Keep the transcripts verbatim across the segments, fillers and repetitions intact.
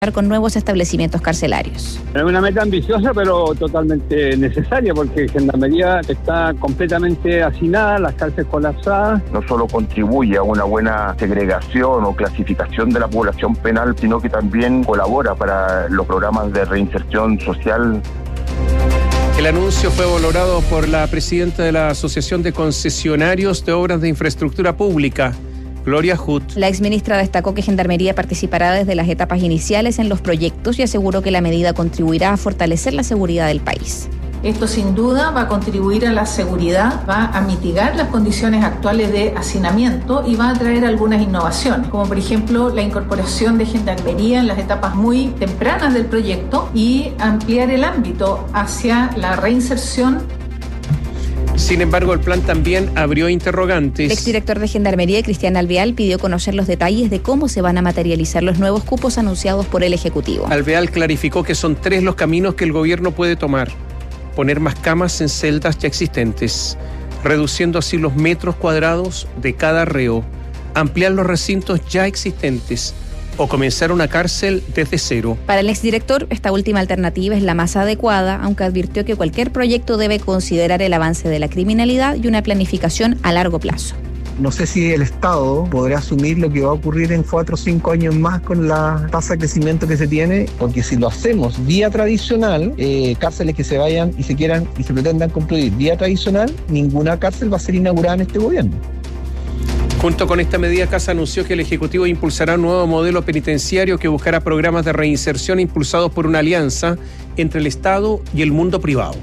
con nuevos establecimientos carcelarios. Es una meta ambiciosa, pero totalmente necesaria, porque Gendarmería está completamente hacinada, las cárceles colapsadas. No solo contribuye a una buena segregación o clasificación de la población penal, sino que también colabora para los programas de reinserción social. El anuncio fue valorado por la presidenta de la Asociación de Concesionarios de Obras de Infraestructura Pública, Gloria Huth. La exministra destacó que Gendarmería participará desde las etapas iniciales en los proyectos y aseguró que la medida contribuirá a fortalecer la seguridad del país. Esto sin duda va a contribuir a la seguridad, va a mitigar las condiciones actuales de hacinamiento y va a traer algunas innovaciones, como por ejemplo la incorporación de Gendarmería en las etapas muy tempranas del proyecto y ampliar el ámbito hacia la reinserción. Sin embargo, el plan también abrió interrogantes. El exdirector de Gendarmería, Cristian Alvear, pidió conocer los detalles de cómo se van a materializar los nuevos cupos anunciados por el Ejecutivo. Alvear clarificó que son tres los caminos que el gobierno puede tomar: poner más camas en celdas ya existentes, reduciendo así los metros cuadrados de cada reo, ampliar los recintos ya existentes o comenzar una cárcel desde cero. Para el exdirector, esta última alternativa es la más adecuada, aunque advirtió que cualquier proyecto debe considerar el avance de la criminalidad y una planificación a largo plazo. No sé si el Estado podrá asumir lo que va a ocurrir en cuatro o cinco años más con la tasa de crecimiento que se tiene, porque si lo hacemos vía tradicional, eh, cárceles que se vayan y se quieran y se pretendan construir vía tradicional, ninguna cárcel va a ser inaugurada en este gobierno. Junto con esta medida, Casa anunció que el Ejecutivo impulsará un nuevo modelo penitenciario que buscará programas de reinserción impulsados por una alianza entre el Estado y el mundo privado.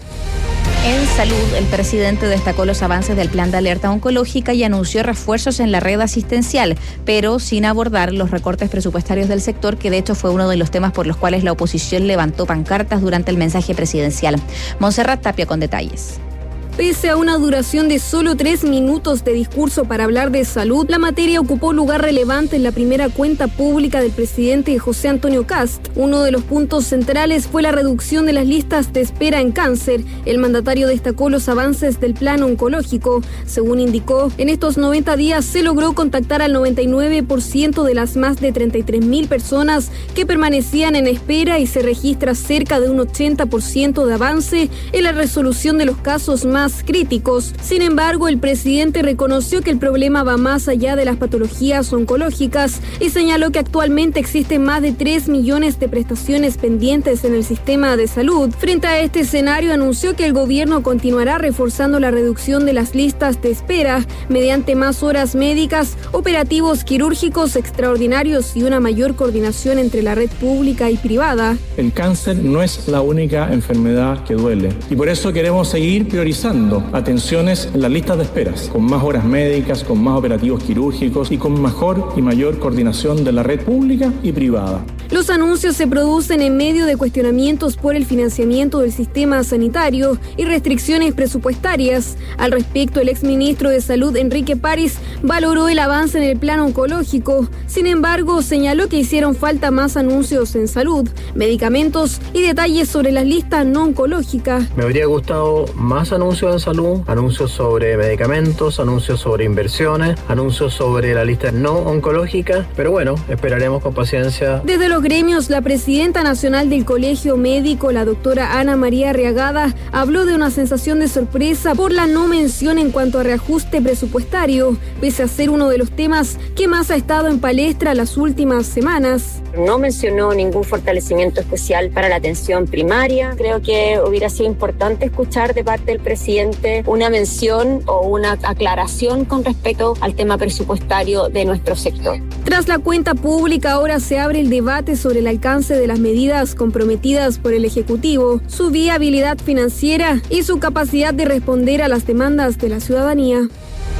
En salud, el presidente destacó los avances del plan de alerta oncológica y anunció refuerzos en la red asistencial, pero sin abordar los recortes presupuestarios del sector, que de hecho fue uno de los temas por los cuales la oposición levantó pancartas durante el mensaje presidencial. Montserrat Tapia con detalles. Pese a una duración de solo tres minutos de discurso para hablar de salud, la materia ocupó lugar relevante en la primera cuenta pública del presidente José Antonio Kast. Uno de los puntos centrales fue la reducción de las listas de espera en cáncer. El mandatario destacó los avances del plan oncológico. Según indicó, en estos noventa días se logró contactar al noventa y nueve por ciento de las más de treinta y tres mil personas que permanecían en espera y se registra cerca de un ochenta por ciento de avance en la resolución de los casos más críticos. Sin embargo, el presidente reconoció que el problema va más allá de las patologías oncológicas y señaló que actualmente existen más de tres millones de prestaciones pendientes en el sistema de salud. Frente a este escenario, anunció que el gobierno continuará reforzando la reducción de las listas de espera mediante más horas médicas, operativos quirúrgicos extraordinarios y una mayor coordinación entre la red pública y privada. El cáncer no es la única enfermedad que duele y por eso queremos seguir priorizando atenciones en las listas de esperas, con más horas médicas, con más operativos quirúrgicos y con mejor y mayor coordinación de la red pública y privada. Los anuncios se producen en medio de cuestionamientos por el financiamiento del sistema sanitario y restricciones presupuestarias. Al respecto, el exministro de Salud, Enrique París, valoró el avance en el plan oncológico. Sin embargo, señaló que hicieron falta más anuncios en salud, medicamentos y detalles sobre las listas no oncológicas. Me habría gustado más anuncios en salud, anuncios sobre medicamentos, anuncios sobre inversiones, anuncios sobre la lista no oncológica, pero bueno, esperaremos con paciencia. Desde los gremios, la presidenta nacional del Colegio Médico, la doctora Ana María Arriagada, habló de una sensación de sorpresa por la no mención en cuanto a reajuste presupuestario, pese a ser uno de los temas que más ha estado en palestra las últimas semanas. No mencionó ningún fortalecimiento especial para la atención primaria. Creo que hubiera sido importante escuchar de parte del presidente una mención o una aclaración con respecto al tema presupuestario de nuestro sector. Tras la cuenta pública, ahora se abre el debate sobre el alcance de las medidas comprometidas por el Ejecutivo, su viabilidad financiera y su capacidad de responder a las demandas de la ciudadanía.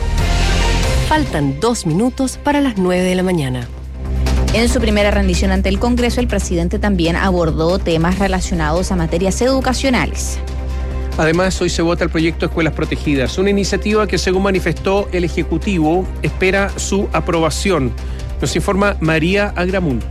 Faltan dos minutos para las nueve de la mañana. En su primera rendición ante el Congreso, el presidente también abordó temas relacionados a materias educacionales. Además, hoy se vota el proyecto Escuelas Protegidas, una iniciativa que, según manifestó el Ejecutivo, espera su aprobación. Nos informa María Agramunt.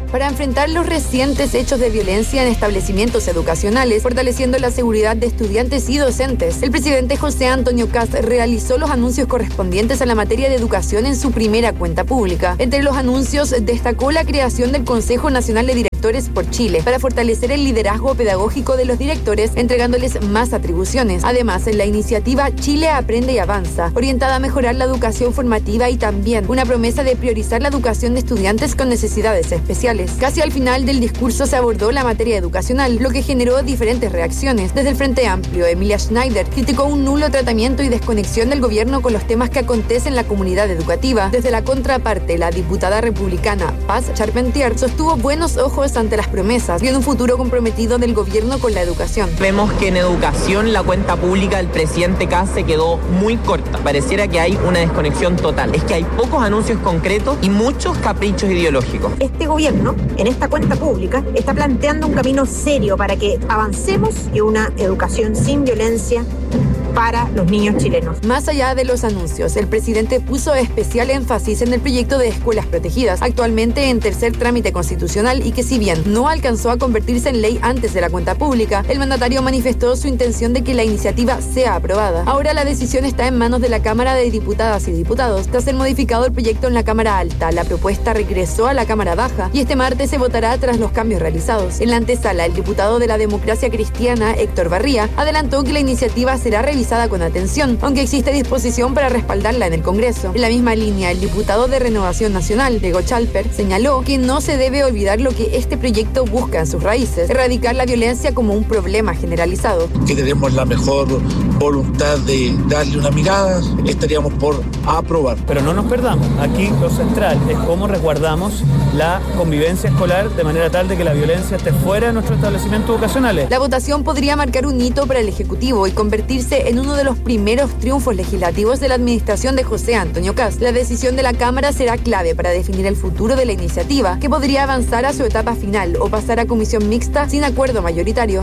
para enfrentar los recientes hechos de violencia en establecimientos educacionales, fortaleciendo la seguridad de estudiantes y docentes. El presidente José Antonio Kast realizó los anuncios correspondientes a la materia de educación en su primera cuenta pública. Entre los anuncios destacó la creación del Consejo Nacional de Directores por Chile para fortalecer el liderazgo pedagógico de los directores, entregándoles más atribuciones. Además, en la iniciativa Chile Aprende y Avanza, orientada a mejorar la educación formativa y también una promesa de priorizar la educación de estudiantes con necesidades especiales. Casi al final del discurso se abordó la materia educacional, lo que generó diferentes reacciones. Desde el Frente Amplio, Emilia Schneider criticó un nulo tratamiento y desconexión del gobierno con los temas que acontecen en la comunidad educativa. Desde la contraparte, la diputada republicana Paz Charpentier sostuvo buenos ojos ante las promesas y en un futuro comprometido del gobierno con la educación. Vemos que en educación la cuenta pública del presidente Kast se quedó muy corta. Pareciera que hay una desconexión total. Es que hay pocos anuncios concretos y muchos caprichos ideológicos. Este gobierno, en esta cuenta pública, está planteando un camino serio para que avancemos en una educación sin violencia para los niños chilenos. Más allá de los anuncios, el presidente puso especial énfasis en el proyecto de escuelas protegidas, actualmente en tercer trámite constitucional y que si bien no alcanzó a convertirse en ley antes de la cuenta pública, el mandatario manifestó su intención de que la iniciativa sea aprobada. Ahora la decisión está en manos de la Cámara de Diputadas y Diputados. Tras ser modificado el proyecto en la Cámara Alta, la propuesta regresó a la Cámara Baja y este martes se votará tras los cambios realizados. En la antesala, el diputado de la Democracia Cristiana, Héctor Barría, adelantó que la iniciativa será revisada con atención, aunque existe disposición para respaldarla en el Congreso. En la misma línea, el diputado de Renovación Nacional, Diego Chalper, señaló que no se debe olvidar lo que este proyecto busca en sus raíces, erradicar la violencia como un problema generalizado. Que tenemos la mejor voluntad de darle una mirada, estaríamos por aprobar. Pero no nos perdamos, aquí lo central es cómo resguardamos la convivencia escolar de manera tal de que la violencia esté fuera de nuestros establecimientos educacionales. La votación podría marcar un hito para el Ejecutivo y convertirse en uno de los primeros triunfos legislativos de la administración de José Antonio Kast. La decisión de la Cámara será clave para definir el futuro de la iniciativa, que podría avanzar a su etapa final o pasar a comisión mixta sin acuerdo mayoritario.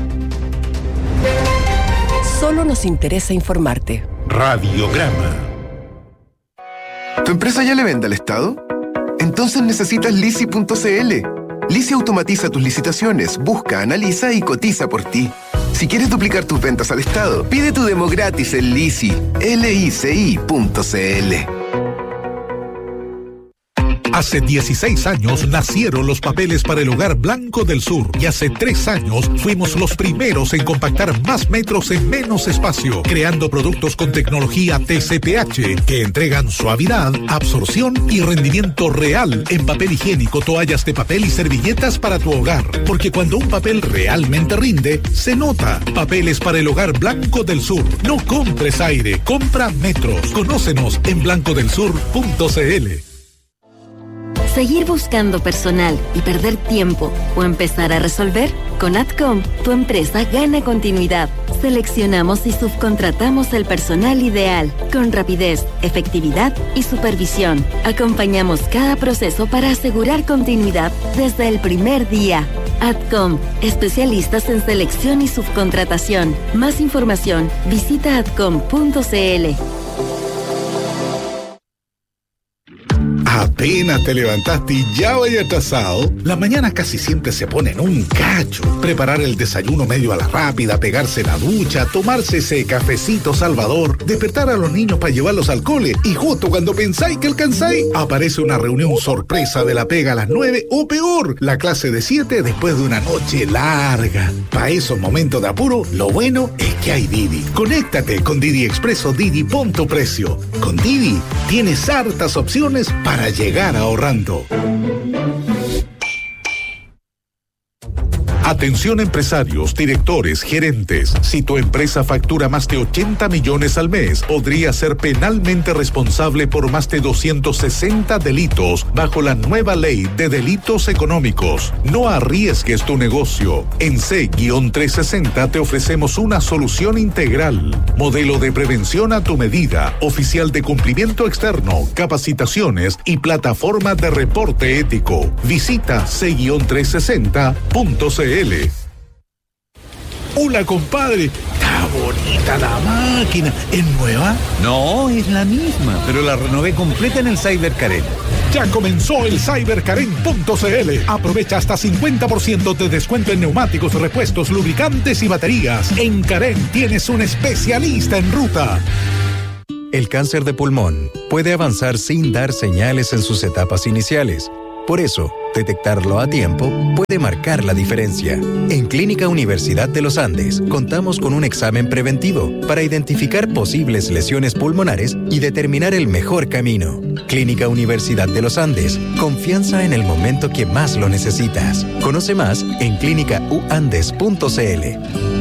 Solo nos interesa informarte. Radiograma. ¿Tu empresa ya le vende al Estado? Entonces necesitas Lisi punto c l. Lisi automatiza tus licitaciones, busca, analiza y cotiza por ti. Si quieres duplicar tus ventas al Estado, pide tu demo gratis en Lisi, L I C I punto c l. Hace dieciséis años nacieron los papeles para el hogar Blanco del Sur y hace tres años fuimos los primeros en compactar más metros en menos espacio, creando productos con tecnología T C P H que entregan suavidad, absorción y rendimiento real en papel higiénico, toallas de papel y servilletas para tu hogar. Porque cuando un papel realmente rinde, se nota. Papeles para el hogar Blanco del Sur. No compres aire, compra metros. Conócenos en blanco del sur punto c l. Seguir buscando personal y perder tiempo o empezar a resolver, con Adcom tu empresa gana continuidad. Seleccionamos y subcontratamos el personal ideal con rapidez, efectividad y supervisión. Acompañamos cada proceso para asegurar continuidad desde el primer día. Adcom, especialistas en selección y subcontratación. Más información, visita adcom punto c l. Apenas te levantaste y ya vaya atrasado. Las mañanas casi siempre se ponen un cacho. Preparar el desayuno medio a la rápida, pegarse la ducha, tomarse ese cafecito salvador, despertar a los niños para llevarlos al cole y justo cuando pensáis que alcanzáis, aparece una reunión sorpresa de la pega a las nueve o peor, la clase de siete después de una noche larga. Para esos momentos de apuro, lo bueno es que hay Didi. Conéctate con Didi Expreso Didi Punto Precio. Con Didi tienes hartas opciones para llegar ahorrando. Atención empresarios, directores, gerentes. Si tu empresa factura más de ochenta millones al mes, podría ser penalmente responsable por más de doscientos sesenta delitos bajo la nueva ley de delitos económicos. No arriesgues tu negocio. En C trescientos sesenta te ofrecemos una solución integral. Modelo de prevención a tu medida, oficial de cumplimiento externo, capacitaciones y plataforma de reporte ético. Visita C trescientos sesenta punto c l. Hola, compadre. Está bonita la máquina! ¿Es nueva? No, es la misma, pero la renové completa en el Cyber Karen. Ya comenzó el cyber karen punto c l. Aprovecha hasta cincuenta por ciento de descuento en neumáticos, repuestos, lubricantes y baterías. En Karen tienes un especialista en ruta. El cáncer de pulmón puede avanzar sin dar señales en sus etapas iniciales. Por eso, detectarlo a tiempo puede marcar la diferencia. En Clínica Universidad de los Andes, contamos con un examen preventivo para identificar posibles lesiones pulmonares y determinar el mejor camino. Clínica Universidad de los Andes, confianza en el momento que más lo necesitas. Conoce más en clínica u andes punto c l.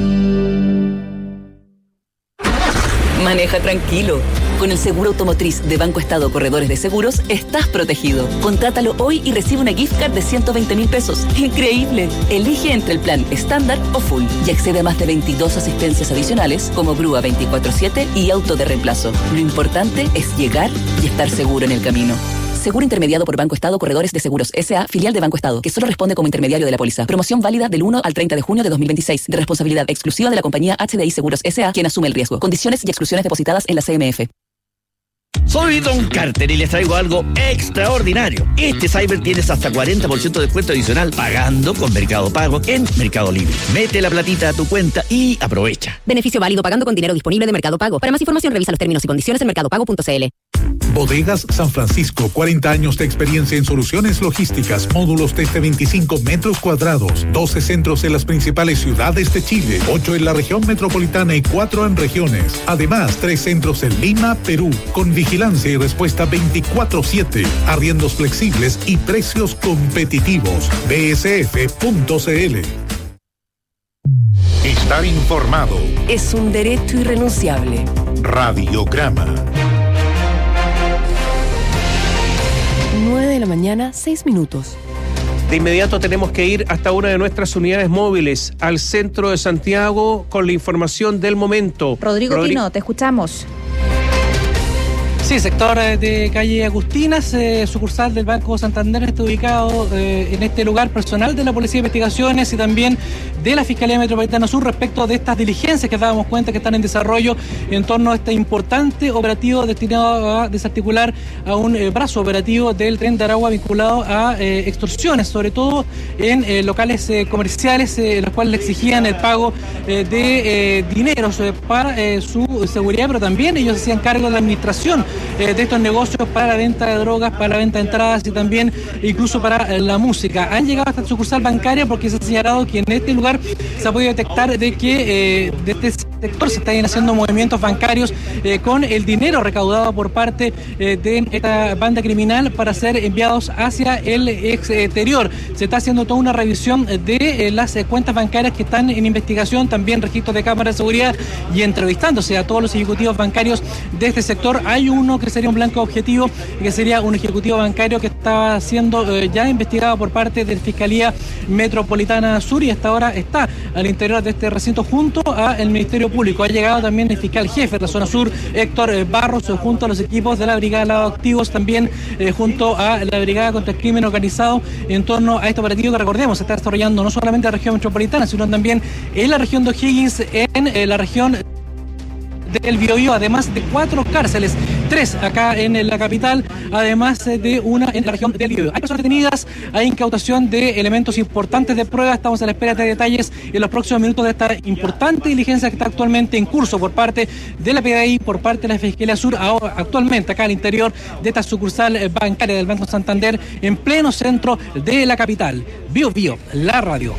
Maneja tranquilo. Con el seguro automotriz de Banco Estado Corredores de Seguros, estás protegido. Contrátalo hoy y recibe una gift card de ciento veinte mil pesos. ¡Increíble! Elige entre el plan estándar o full y accede a más de veintidós asistencias adicionales como grúa veinticuatro siete y auto de reemplazo. Lo importante es llegar y estar seguro en el camino. Seguro intermediado por Banco Estado Corredores de Seguros S A, filial de Banco Estado, que solo responde como intermediario de la póliza. Promoción válida del uno al treinta de junio de dos mil veintiséis, de responsabilidad exclusiva de la compañía H D I Seguros S A, quien asume el riesgo. Condiciones y exclusiones depositadas en la C M F. Soy Don Carter y les traigo algo extraordinario. Este Cyber tienes hasta cuarenta por ciento de descuento adicional pagando con Mercado Pago en Mercado Libre. Mete la platita a tu cuenta y aprovecha. Beneficio válido pagando con dinero disponible de Mercado Pago. Para más información revisa los términos y condiciones en mercado pago punto c l. Bodegas San Francisco, cuarenta años de experiencia en soluciones logísticas, módulos desde veinticinco metros cuadrados, doce centros en las principales ciudades de Chile, ocho en la región metropolitana y cuatro en regiones. Además, tres centros en Lima, Perú, con vigilancia y respuesta veinticuatro siete, arriendos flexibles y precios competitivos. b s f punto c l. Estar informado es un derecho irrenunciable. Radiograma. nueve de la mañana, seis minutos. De inmediato tenemos que ir hasta una de nuestras unidades móviles, al centro de Santiago, con la información del momento. Rodrigo Rodri- Pino, te escuchamos. Sí, sector de calle Agustinas, eh, sucursal del Banco Santander, está ubicado eh, en este lugar personal de la Policía de Investigaciones y también de la Fiscalía Metropolitana Sur respecto de estas diligencias que dábamos cuenta que están en desarrollo en torno a este importante operativo destinado a desarticular a un eh, brazo operativo del Tren de Aragua vinculado a eh, extorsiones, sobre todo en eh, locales eh, comerciales, eh, los cuales le exigían el pago eh, de eh, dineros eh, para eh, su seguridad, pero también ellos hacían cargo de la administración Eh, de estos negocios para la venta de drogas, para la venta de entradas y también incluso para eh, la música. Han llegado hasta sucursal bancaria porque se ha señalado que en este lugar se ha podido detectar de que eh, de este sector se están haciendo movimientos bancarios eh, con el dinero recaudado por parte eh, de esta banda criminal para ser enviados hacia el exterior. Se está haciendo toda una revisión de eh, las eh, cuentas bancarias que están en investigación, también registros de cámaras de seguridad y entrevistándose a todos los ejecutivos bancarios de este sector. Hay un uno que sería un blanco objetivo, que sería un ejecutivo bancario que estaba siendo eh, ya investigado por parte de la Fiscalía Metropolitana Sur y hasta ahora está al interior de este recinto junto al Ministerio Público. Ha llegado también el fiscal jefe de la zona sur, Héctor eh, Barros, eh, junto a los equipos de la Brigada de Lavado de Activos, también eh, junto a la Brigada contra el Crimen Organizado en torno a este operativo que, recordemos, se está desarrollando no solamente en la región metropolitana, sino también en la región de O'Higgins, en eh, la región del Biobío, además de cuatro cárceles, tres acá en la capital, además de una en la región del Biobío. Hay personas detenidas, hay incautación de elementos importantes de prueba. Estamos a la espera de detalles en los próximos minutos de esta importante diligencia que está actualmente en curso por parte de la P D I, por parte de la Fiscalía Sur, ahora, actualmente acá al interior de esta sucursal bancaria del Banco Santander, en pleno centro de la capital. Biobío, la radio.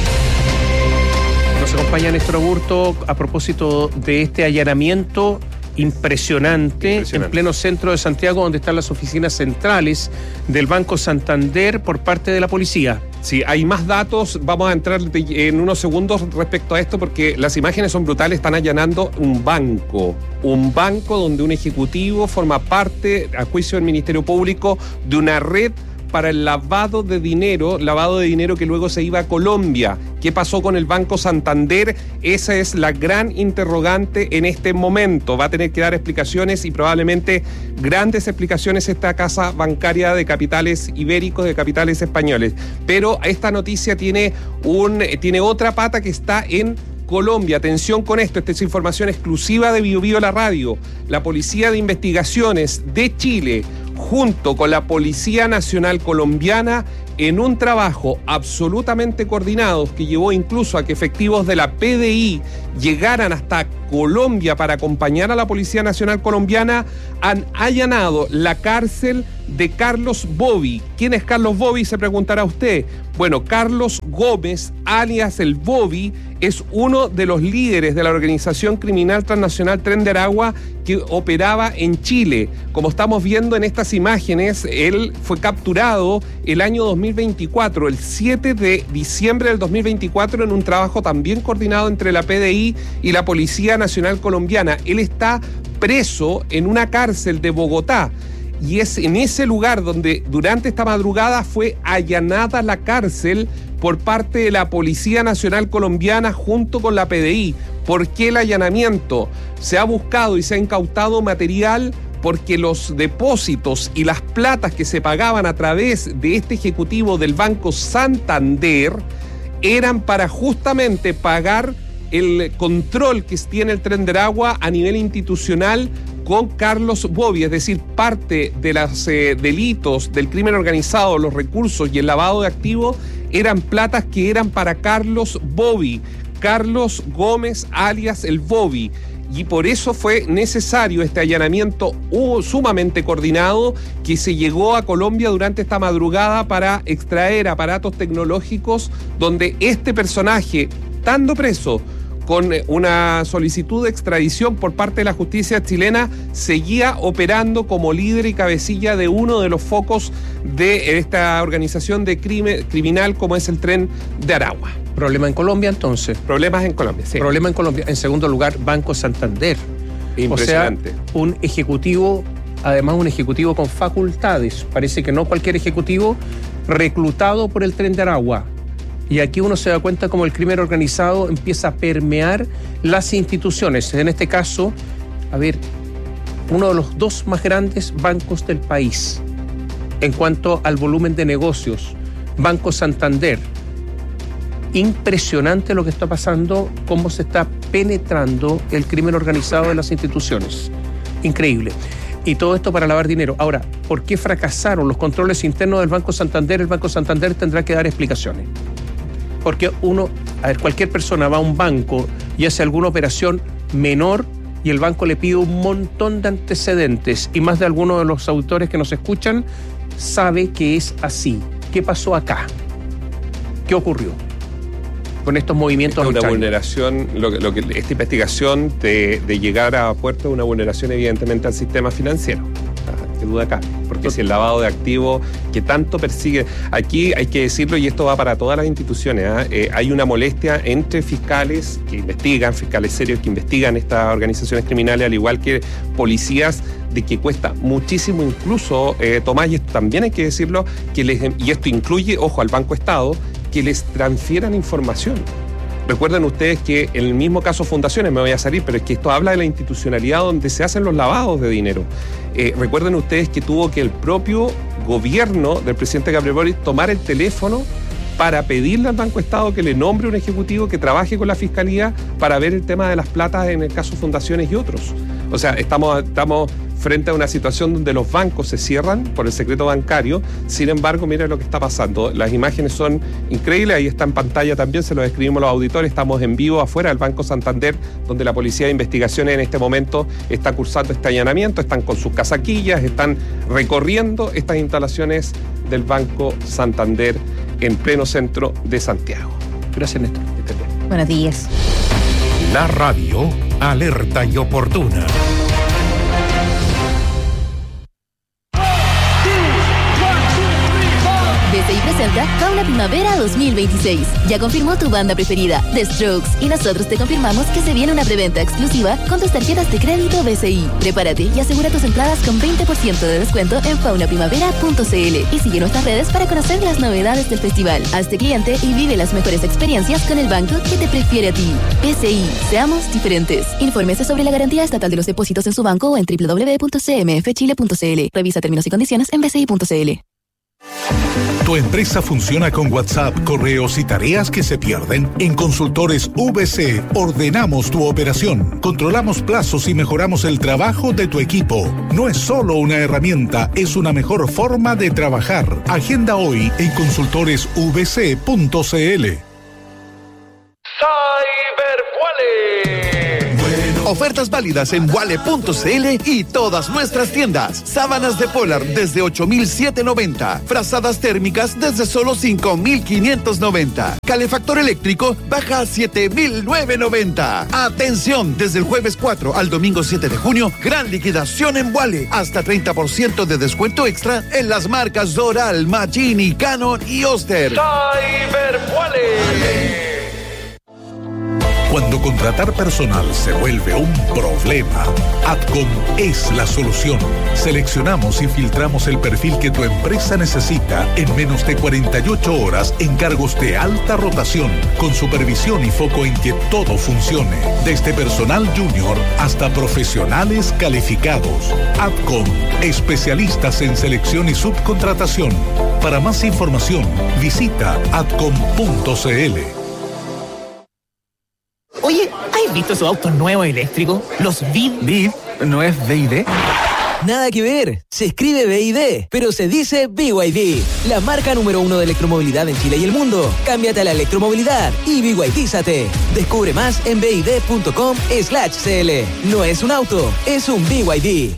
Nos acompaña Néstor Aburto a propósito de este allanamiento impresionante, impresionante en pleno centro de Santiago, donde están las oficinas centrales del Banco Santander por parte de la policía. Sí, hay más datos, vamos a entrar en unos segundos respecto a esto porque las imágenes son brutales. Están allanando un banco, un banco donde un ejecutivo forma parte, a juicio del Ministerio Público, de una red para el lavado de dinero, lavado de dinero que luego se iba a Colombia. ¿Qué pasó con el Banco Santander? Esa es la gran interrogante en este momento. Va a tener que dar explicaciones y probablemente grandes explicaciones esta casa bancaria de capitales ibéricos, de capitales españoles. Pero esta noticia tiene, un, tiene otra pata que está en Colombia, atención con esto, esta es información exclusiva de Bio Bio La Radio. La Policía de Investigaciones de Chile, junto con la Policía Nacional Colombiana, en un trabajo absolutamente coordinado que llevó incluso a que efectivos de la P D I llegaran hasta Colombia para acompañar a la Policía Nacional Colombiana, han allanado la cárcel de Carlos Bobby. ¿Quién es Carlos Bobby? Se preguntará usted. Bueno, Carlos Gómez, alias el Bobby, es uno de los líderes de la organización criminal transnacional Tren de Aragua que operaba en Chile. Como estamos viendo en estas imágenes, él fue capturado el año dos mil veinticuatro, el siete de diciembre del dos mil veinticuatro, en un trabajo también coordinado entre la P D I y la Policía Nacional Colombiana. Él está preso en una cárcel de Bogotá. Y es en ese lugar donde durante esta madrugada fue allanada la cárcel por parte de la Policía Nacional Colombiana junto con la P D I. ¿Por qué el allanamiento? Se ha buscado y se ha incautado material porque los depósitos y las platas que se pagaban a través de este ejecutivo del Banco Santander eran para justamente pagar el control que tiene el Tren de Aragua a nivel institucional con Carlos Bobby, es decir, parte de los eh, delitos del crimen organizado, los recursos y el lavado de activos eran platas que eran para Carlos Bobby, Carlos Gómez alias el Bobby. Y por eso fue necesario este allanamiento uh, sumamente coordinado que se llegó a Colombia durante esta madrugada para extraer aparatos tecnológicos donde este personaje, estando preso con una solicitud de extradición por parte de la justicia chilena, seguía operando como líder y cabecilla de uno de los focos de esta organización de crimen criminal como es el Tren de Aragua. Problema en Colombia, entonces. Problemas en Colombia, sí. Problema en Colombia. En segundo lugar, Banco Santander. Impresionante. O sea, un ejecutivo, además un ejecutivo con facultades. Parece que no cualquier ejecutivo, reclutado por el Tren de Aragua. Y aquí uno se da cuenta cómo el crimen organizado empieza a permear las instituciones. En este caso, a ver, uno de los dos más grandes bancos del país en cuanto al volumen de negocios, Banco Santander. Impresionante lo que está pasando, cómo se está penetrando el crimen organizado de las instituciones. Increíble. Y todo esto para lavar dinero. Ahora, ¿por qué fracasaron los controles internos del Banco Santander? El Banco Santander tendrá que dar explicaciones. Porque uno, a ver, cualquier persona va a un banco y hace alguna operación menor y el banco le pide un montón de antecedentes y más de alguno de los auditores que nos escuchan sabe que es así. ¿Qué pasó acá? ¿Qué ocurrió con estos movimientos? Esta es una vulneración, lo, lo que, esta investigación de, de llegar a puerto es una vulneración evidentemente al sistema financiero. Que duda acá, porque si el lavado de activos que tanto persigue, aquí hay que decirlo y esto va para todas las instituciones, ¿eh? Eh, hay una molestia entre fiscales que investigan, fiscales serios que investigan estas organizaciones criminales, al igual que policías, de que cuesta muchísimo incluso, eh, Tomás, y esto también hay que decirlo, que les, y esto incluye, ojo, al Banco Estado, que les transfieran información. Recuerden ustedes que en el mismo caso Fundaciones, me voy a salir, pero es que esto habla de la institucionalidad donde se hacen los lavados de dinero. Eh, recuerden ustedes que tuvo que el propio gobierno del presidente Gabriel Boric tomar el teléfono para pedirle al Banco Estado que le nombre un ejecutivo que trabaje con la Fiscalía para ver el tema de las platas en el caso Fundaciones y otros. O sea, estamos, estamos frente a una situación donde los bancos se cierran por el secreto bancario. Sin embargo, mira lo que está pasando. Las imágenes son increíbles. Ahí está en pantalla también, se lo describimos los auditores. Estamos en vivo afuera del Banco Santander, donde la Policía de Investigaciones en este momento está cursando este allanamiento. Están con sus casaquillas, están recorriendo estas instalaciones del Banco Santander en pleno centro de Santiago. Gracias, Néstor. Buenos días. La radio alerta y oportuna. B C I presenta Fauna Primavera dos mil veintiséis. Ya confirmó tu banda preferida, The Strokes, y nosotros te confirmamos que se viene una preventa exclusiva con tus tarjetas de crédito B C I. Prepárate y asegura tus entradas con veinte por ciento de descuento en fauna primavera punto c l y sigue nuestras redes para conocer las novedades del festival. Hazte cliente y vive las mejores experiencias con el banco que te prefiere a ti. B C I, seamos diferentes. Infórmese sobre la garantía estatal de los depósitos en su banco o en doble u doble u doble u punto c m f chile punto c l. Revisa términos y condiciones en b c i punto c l. ¿Tu empresa funciona con WhatsApp, correos y tareas que se pierden? En Consultores V C ordenamos tu operación, controlamos plazos y mejoramos el trabajo de tu equipo. No es solo una herramienta, es una mejor forma de trabajar. Agenda hoy en consultores v c punto c l. Ofertas válidas en wale punto c l y todas nuestras tiendas. Sábanas de Polar desde ocho mil setecientos noventa. Frazadas térmicas desde solo cinco mil quinientos noventa. Calefactor eléctrico baja a siete mil novecientos noventa. Atención, desde el jueves cuatro al domingo siete de junio, gran liquidación en Wale. Hasta treinta por ciento de descuento extra en las marcas Doral, Machini, Canon y Oster. Cyberwale. Cuando contratar personal se vuelve un problema, Adcom es la solución. Seleccionamos y filtramos el perfil que tu empresa necesita en menos de cuarenta y ocho horas en cargos de alta rotación, con supervisión y foco en que todo funcione, desde personal junior hasta profesionales calificados. Adcom, especialistas en selección y subcontratación. Para más información, visita adcom punto c l. Oye, ¿has visto esos autos nuevos eléctricos? Los V I D. ¿V I D? ¿No es V I D? Nada que ver, se escribe V I D, pero se dice B Y D, la marca número uno de electromovilidad en Chile y el mundo. Cámbiate a la electromovilidad y B Y D-zate. Descubre más en bid punto com slash cl. No es un auto, es un B Y D.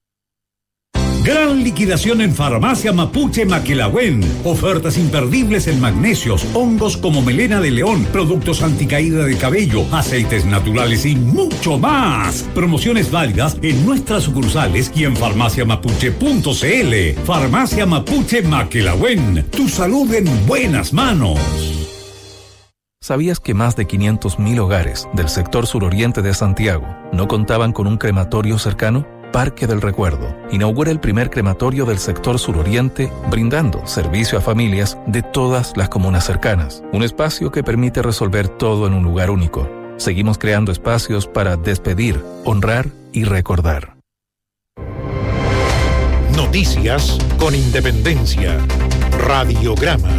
Gran liquidación en Farmacia Mapuche Maquilagüen. Ofertas imperdibles en magnesios, hongos como melena de león, productos anticaída de cabello, aceites naturales y mucho más. Promociones válidas en nuestras sucursales y en farmacia mapuche punto c l. Farmacia Mapuche Maquilagüen. Tu salud en buenas manos. ¿Sabías que más de quinientos mil hogares del sector suroriente de Santiago no contaban con un crematorio cercano? Parque del Recuerdo inaugura el primer crematorio del sector suroriente, brindando servicio a familias de todas las comunas cercanas. Un espacio que permite resolver todo en un lugar único. Seguimos creando espacios para despedir, honrar y recordar. Noticias con independencia. Radiograma.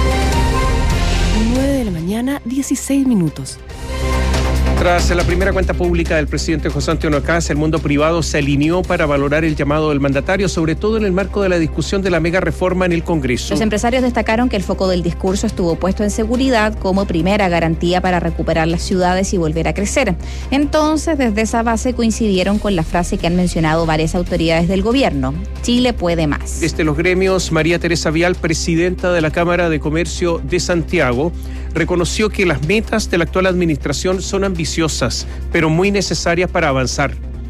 nueve de la mañana, dieciséis minutos. Tras la primera cuenta pública del presidente José Antonio Kast, el mundo privado se alineó para valorar el llamado del mandatario, sobre todo en el marco de la discusión de la mega reforma en el Congreso. Los empresarios destacaron que el foco del discurso estuvo puesto en seguridad como primera garantía para recuperar las ciudades y volver a crecer. Entonces, desde esa base coincidieron con la frase que han mencionado varias autoridades del gobierno: Chile puede más. Desde los gremios, María Teresa Vial, presidenta de la Cámara de Comercio de Santiago, reconoció que las metas de la actual administración son ambiciosas, pero muy necesarias para avanzar.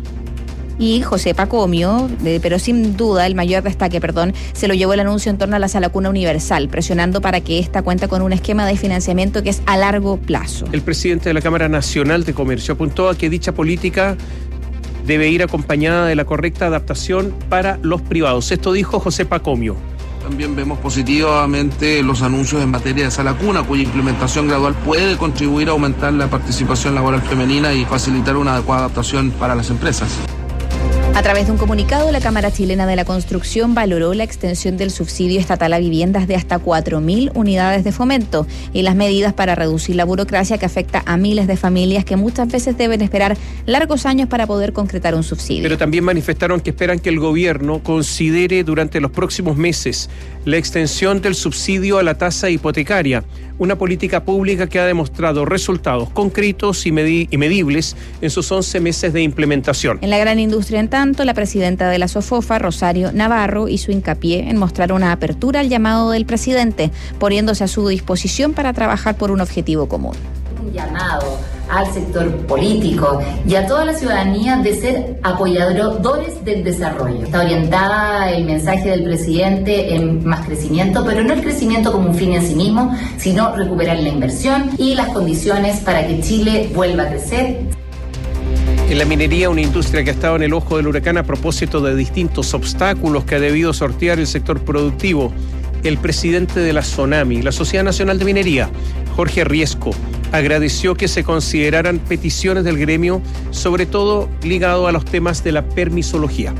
Y José Pacomio, eh, pero sin duda el mayor destaque, perdón, se lo llevó el anuncio en torno a la Sala Cuna Universal, presionando para que esta cuente con un esquema de financiamiento que es a largo plazo. El presidente de la Cámara Nacional de Comercio apuntó a que dicha política debe ir acompañada de la correcta adaptación para los privados. Esto dijo José Pacomio. También vemos positivamente los anuncios en materia de Sala Cuna, cuya implementación gradual puede contribuir a aumentar la participación laboral femenina y facilitar una adecuada adaptación para las empresas. A través de un comunicado, la Cámara Chilena de la Construcción valoró la extensión del subsidio estatal a viviendas de hasta cuatro mil unidades de fomento y las medidas para reducir la burocracia que afecta a miles de familias que muchas veces deben esperar largos años para poder concretar un subsidio. Pero también manifestaron que esperan que el gobierno considere durante los próximos meses la extensión del subsidio a la tasa hipotecaria, una política pública que ha demostrado resultados concretos y, medi- y medibles en sus once meses de implementación. En la gran industria, en tanto, la presidenta de la SOFOFA, Rosario Navarro, hizo hincapié en mostrar una apertura al llamado del presidente, poniéndose a su disposición para trabajar por un objetivo común. Un llamado al sector político y a toda la ciudadanía de ser apoyadores del desarrollo. Está orientada el mensaje del presidente en más crecimiento, pero no el crecimiento como un fin en sí mismo, sino recuperar la inversión y las condiciones para que Chile vuelva a crecer. En la minería, una industria que ha estado en el ojo del huracán a propósito de distintos obstáculos que ha debido sortear el sector productivo, el presidente de la SONAMI, la Sociedad Nacional de Minería, Jorge Riesco, agradeció que se consideraran peticiones del gremio, sobre todo ligado a los temas de la permisología.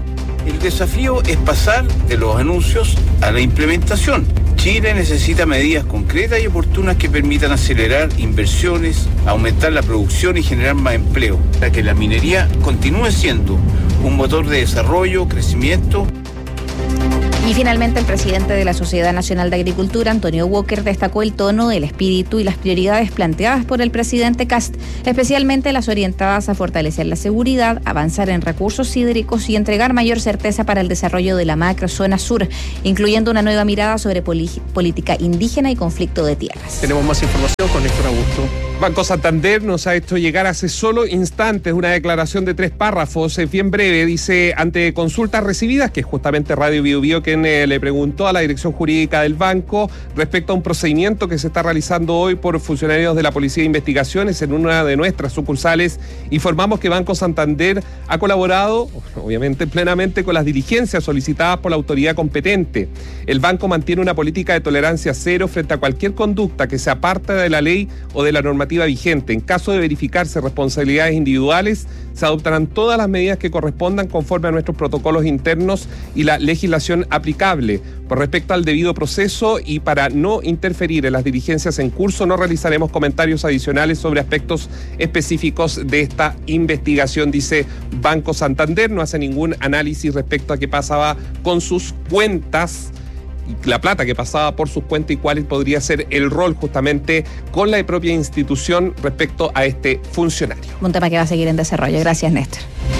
El desafío es pasar de los anuncios a la implementación. Chile necesita medidas concretas y oportunas que permitan acelerar inversiones, aumentar la producción y generar más empleo, para que la minería continúe siendo un motor de desarrollo, crecimiento. Y finalmente, el presidente de la Sociedad Nacional de Agricultura, Antonio Walker, destacó el tono, el espíritu y las prioridades planteadas por el presidente Kast, especialmente las orientadas a fortalecer la seguridad, avanzar en recursos hídricos y entregar mayor certeza para el desarrollo de la macrozona sur, incluyendo una nueva mirada sobre política indígena y conflicto de tierras. Tenemos más información con Néstor Augusto. Banco Santander nos ha hecho llegar hace solo instantes una declaración de tres párrafos, es bien breve. Dice: ante consultas recibidas, que es justamente Radio Bio Bio quien eh, le preguntó a la dirección jurídica del banco respecto a un procedimiento que se está realizando hoy por funcionarios de la Policía de Investigaciones en una de nuestras sucursales, informamos que Banco Santander ha colaborado, obviamente plenamente, con las diligencias solicitadas por la autoridad competente. El banco mantiene una política de tolerancia cero frente a cualquier conducta que se aparte de la ley o de la normativa vigente. En caso de verificarse responsabilidades individuales, se adoptarán todas las medidas que correspondan conforme a nuestros protocolos internos y la legislación aplicable. Por respecto al debido proceso y para no interferir en las diligencias en curso, no realizaremos comentarios adicionales sobre aspectos específicos de esta investigación, dice Banco Santander. No hace ningún análisis respecto a qué pasaba con sus cuentas, la plata que pasaba por sus cuentas y cuál podría ser el rol justamente con la propia institución respecto a este funcionario. Un tema que va a seguir en desarrollo. Gracias, Néstor.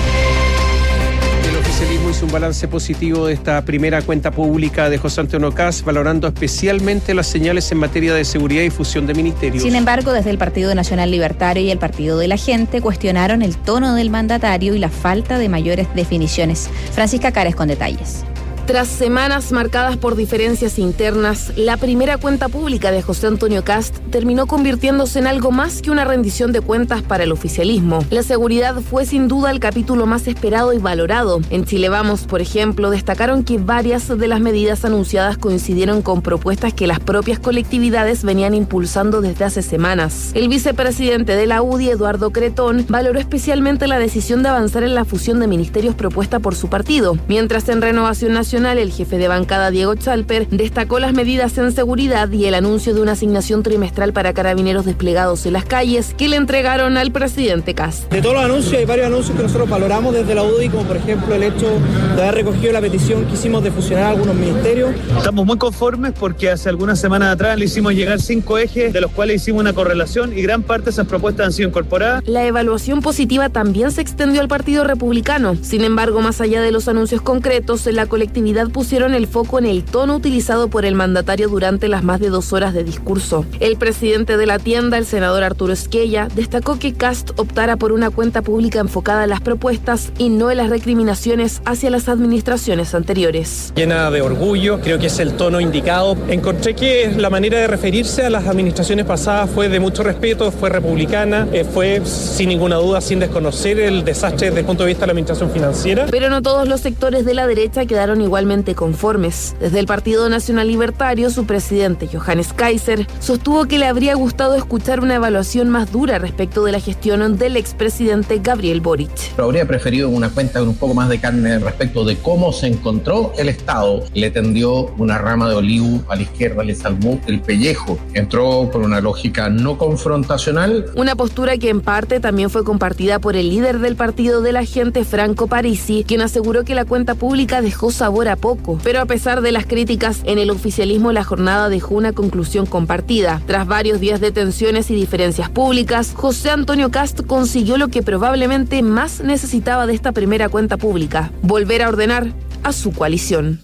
El oficialismo hizo un balance positivo de esta primera cuenta pública de José Antonio Kast, valorando especialmente las señales en materia de seguridad y fusión de ministerios. Sin embargo, desde el Partido Nacional Libertario y el Partido de la Gente cuestionaron el tono del mandatario y la falta de mayores definiciones. Francisca Cares con detalles. Tras semanas marcadas por diferencias internas, la primera cuenta pública de José Antonio Kast terminó convirtiéndose en algo más que una rendición de cuentas para el oficialismo. La seguridad fue sin duda el capítulo más esperado y valorado. En Chile Vamos, por ejemplo, destacaron que varias de las medidas anunciadas coincidieron con propuestas que las propias colectividades venían impulsando desde hace semanas. El vicepresidente de la U D I, Eduardo Cretón, valoró especialmente la decisión de avanzar en la fusión de ministerios propuesta por su partido, mientras en Renovación Nacional el jefe de bancada, Diego Chalper, destacó las medidas en seguridad y el anuncio de una asignación trimestral para carabineros desplegados en las calles que le entregaron al presidente Kast. De todos los anuncios, hay varios anuncios que nosotros valoramos desde la U D I, como por ejemplo el hecho de haber recogido la petición que hicimos de fusionar algunos ministerios. Estamos muy conformes porque hace algunas semanas atrás le hicimos llegar cinco ejes, de los cuales hicimos una correlación y gran parte de esas propuestas han sido incorporadas. La evaluación positiva también se extendió al Partido Republicano. Sin embargo, más allá de los anuncios concretos, la colectividad pusieron el foco en el tono utilizado por el mandatario durante las más de dos horas de discurso. El presidente de la tienda, el senador Arturo Esquella, destacó que Kast optara por una cuenta pública enfocada en las propuestas y no en las recriminaciones hacia las administraciones anteriores. Llena de orgullo, creo que es el tono indicado. Encontré que la manera de referirse a las administraciones pasadas fue de mucho respeto, fue republicana, eh, fue sin ninguna duda sin desconocer el desastre desde el punto de vista de la administración financiera. Pero no todos los sectores de la derecha quedaron igual igualmente conformes. Desde el Partido Nacional Libertario, su presidente, Johannes Kaiser, sostuvo que le habría gustado escuchar una evaluación más dura respecto de la gestión del expresidente Gabriel Boric. Pero habría preferido una cuenta con un poco más de carne respecto de cómo se encontró el Estado. Le tendió una rama de olivo a la izquierda, le salvó el pellejo. Entró con una lógica no confrontacional. Una postura que en parte también fue compartida por el líder del Partido de la Gente, Franco Parisi, quien aseguró que la cuenta pública dejó sabor a poco. Pero a pesar de las críticas, en el oficialismo la jornada dejó una conclusión compartida. Tras varios días de tensiones y diferencias públicas, José Antonio Kast consiguió lo que probablemente más necesitaba de esta primera cuenta pública: volver a ordenar a su coalición.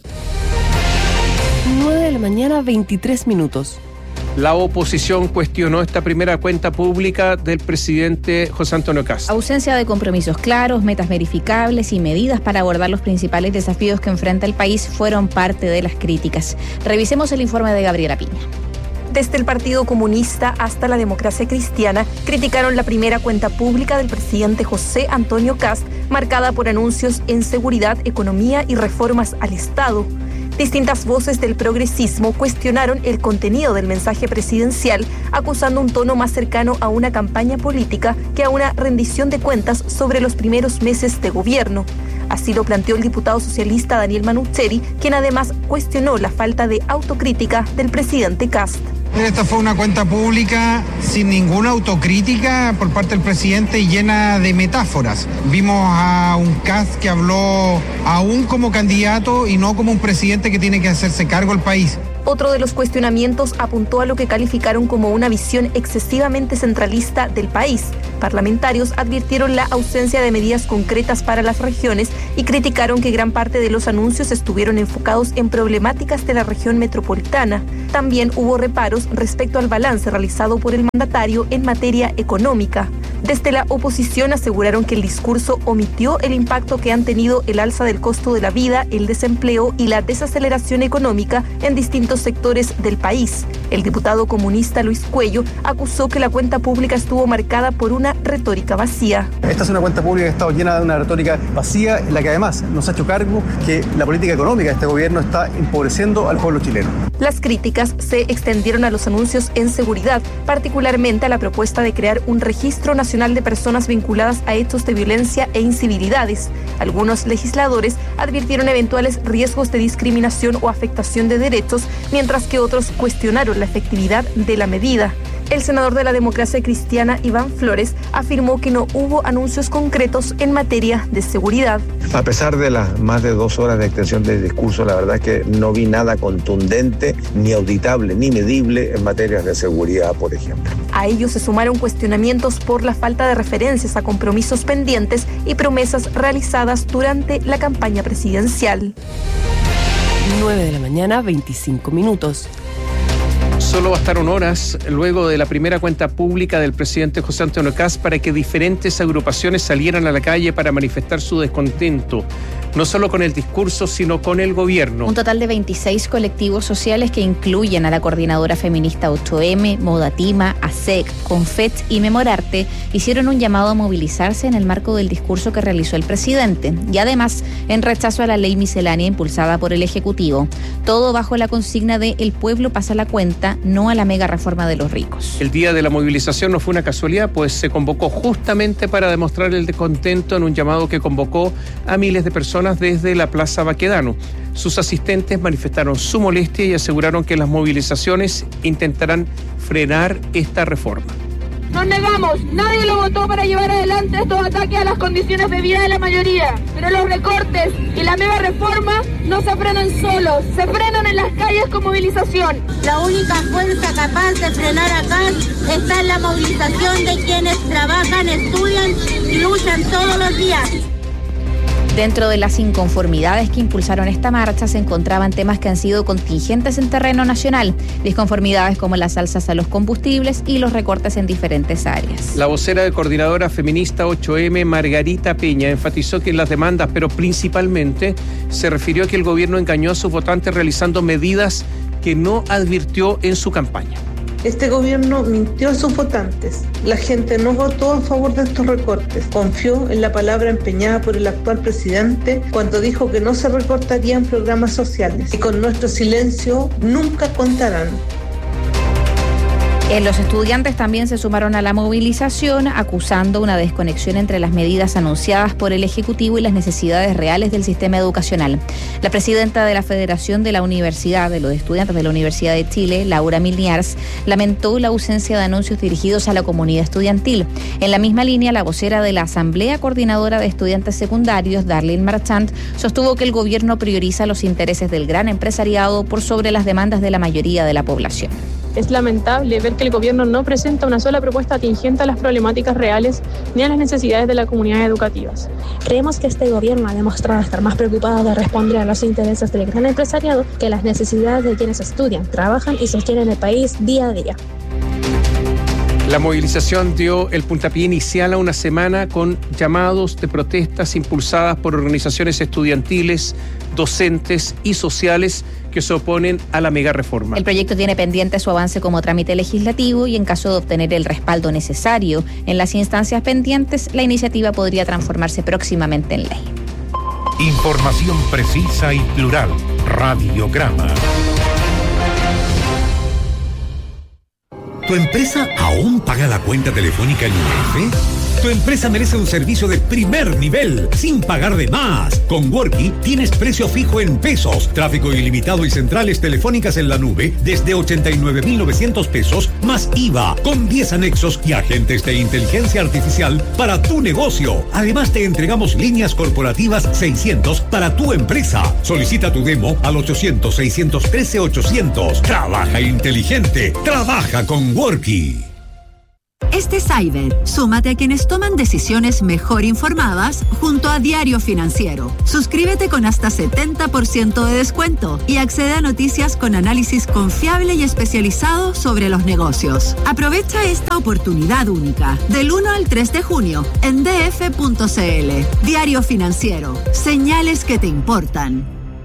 nueve de la mañana, veintitrés minutos. La oposición cuestionó esta primera cuenta pública del presidente José Antonio Kast. Ausencia de compromisos claros, metas verificables y medidas para abordar los principales desafíos que enfrenta el país fueron parte de las críticas. Revisemos el informe de Gabriela Piña. Desde el Partido Comunista hasta la Democracia Cristiana, criticaron la primera cuenta pública del presidente José Antonio Kast, marcada por anuncios en seguridad, economía y reformas al Estado. Distintas voces del progresismo cuestionaron el contenido del mensaje presidencial, acusando un tono más cercano a una campaña política que a una rendición de cuentas sobre los primeros meses de gobierno. Así lo planteó el diputado socialista Daniel Manucheri, quien además cuestionó la falta de autocrítica del presidente Kast. Esta fue una cuenta pública sin ninguna autocrítica por parte del presidente y llena de metáforas. Vimos a un Kast que habló aún como candidato y no como un presidente que tiene que hacerse cargo del país. Otro de los cuestionamientos apuntó a lo que calificaron como una visión excesivamente centralista del país. Parlamentarios advirtieron la ausencia de medidas concretas para las regiones y criticaron que gran parte de los anuncios estuvieron enfocados en problemáticas de la región metropolitana. También hubo reparos respecto al balance realizado por el mandatario en materia económica. Desde la oposición aseguraron que el discurso omitió el impacto que han tenido el alza del costo de la vida, el desempleo y la desaceleración económica en distintos sectores del país. El diputado comunista Luis Cuello acusó que la cuenta pública estuvo marcada por una retórica vacía. Esta es una cuenta pública que ha estado llena de una retórica vacía, en la que además nos ha hecho cargo que la política económica de este gobierno está empobreciendo al pueblo chileno. Las críticas se extendieron a los anuncios en seguridad, particularmente a la propuesta de crear un registro nacional de personas vinculadas a hechos de violencia e incivilidades. Algunos legisladores advirtieron eventuales riesgos de discriminación o afectación de derechos, mientras que otros cuestionaron la efectividad de la medida. El senador de la Democracia Cristiana, Iván Flores, afirmó que no hubo anuncios concretos en materia de seguridad. A pesar de las más de dos horas de extensión del discurso, la verdad es que no vi nada contundente, ni auditable, ni medible en materias de seguridad, por ejemplo. A ello se sumaron cuestionamientos por la falta de referencias a compromisos pendientes y promesas realizadas durante la campaña presidencial. nueve de la mañana, veinticinco minutos. Solo bastaron horas luego de la primera cuenta pública del presidente José Antonio Kast para que diferentes agrupaciones salieran a la calle para manifestar su descontento, no solo con el discurso, sino con el gobierno. Un total de veintiséis colectivos sociales que incluyen a la Coordinadora Feminista ocho eme, Modatima, ASEC, Confet y Memorarte hicieron un llamado a movilizarse en el marco del discurso que realizó el presidente y además en rechazo a la ley miscelánea impulsada por el Ejecutivo. Todo bajo la consigna de el pueblo pasa la cuenta, no a la mega reforma de los ricos. El día de la movilización no fue una casualidad, pues se convocó justamente para demostrar el descontento en un llamado que convocó a miles de personas desde la Plaza Baquedano. Sus asistentes manifestaron su molestia y aseguraron que las movilizaciones intentarán frenar esta reforma. Nos negamos, nadie lo votó para llevar adelante estos ataques a las condiciones de vida de la mayoría, pero los recortes y la mega reforma no se frenan solos, se frenan en las calles con movilización. La única fuerza capaz de frenar acá está en la movilización de quienes trabajan, estudian y luchan todos los días. Dentro de las inconformidades que impulsaron esta marcha se encontraban temas que han sido contingentes en terreno nacional, disconformidades como las alzas a los combustibles y los recortes en diferentes áreas. La vocera de Coordinadora Feminista ocho eme, Margarita Peña, enfatizó que en las demandas, pero principalmente se refirió a que el gobierno engañó a sus votantes realizando medidas que no advirtió en su campaña. Este gobierno mintió a sus votantes. La gente no votó a favor de estos recortes. Confió en la palabra empeñada por el actual presidente cuando dijo que no se recortarían programas sociales. Y con nuestro silencio nunca contarán. Eh, los estudiantes también se sumaron a la movilización, acusando una desconexión entre las medidas anunciadas por el Ejecutivo y las necesidades reales del sistema educacional. La presidenta de la Federación de la Universidad, de los Estudiantes de la Universidad de Chile, Laura Milniars, lamentó la ausencia de anuncios dirigidos a la comunidad estudiantil. En la misma línea, la vocera de la Asamblea Coordinadora de Estudiantes Secundarios, Darlene Marchand, sostuvo que el gobierno prioriza los intereses del gran empresariado por sobre las demandas de la mayoría de la población. Es lamentable ver que el gobierno no presenta una sola propuesta atingente a las problemáticas reales ni a las necesidades de las comunidades educativas. Creemos que este gobierno ha demostrado estar más preocupado de responder a los intereses del gran empresariado que las necesidades de quienes estudian, trabajan y sostienen el país día a día. La movilización dio el puntapié inicial a una semana con llamados de protestas impulsadas por organizaciones estudiantiles, docentes y sociales que se oponen a la mega reforma. El proyecto tiene pendiente su avance como trámite legislativo y en caso de obtener el respaldo necesario en las instancias pendientes, la iniciativa podría transformarse próximamente en ley. Información precisa y plural. Radiograma. ¿Tu empresa aún paga la cuenta telefónica en U F? Tu empresa merece un servicio de primer nivel, sin pagar de más. Con Worky tienes precio fijo en pesos, tráfico ilimitado y centrales telefónicas en la nube desde ochenta y nueve mil novecientos pesos más I V A, con diez anexos y agentes de inteligencia artificial para tu negocio. Además te entregamos líneas corporativas seiscientos para tu empresa. Solicita tu demo al ochocientos, seiscientos trece, ochocientos. Trabaja inteligente, trabaja con Worky. Este Cyber, súmate a quienes toman decisiones mejor informadas junto a Diario Financiero. Suscríbete con hasta setenta por ciento de descuento y accede a noticias con análisis confiable y especializado sobre los negocios. Aprovecha esta oportunidad única del uno al tres de junio en d f punto c l. Diario Financiero, señales que te importan.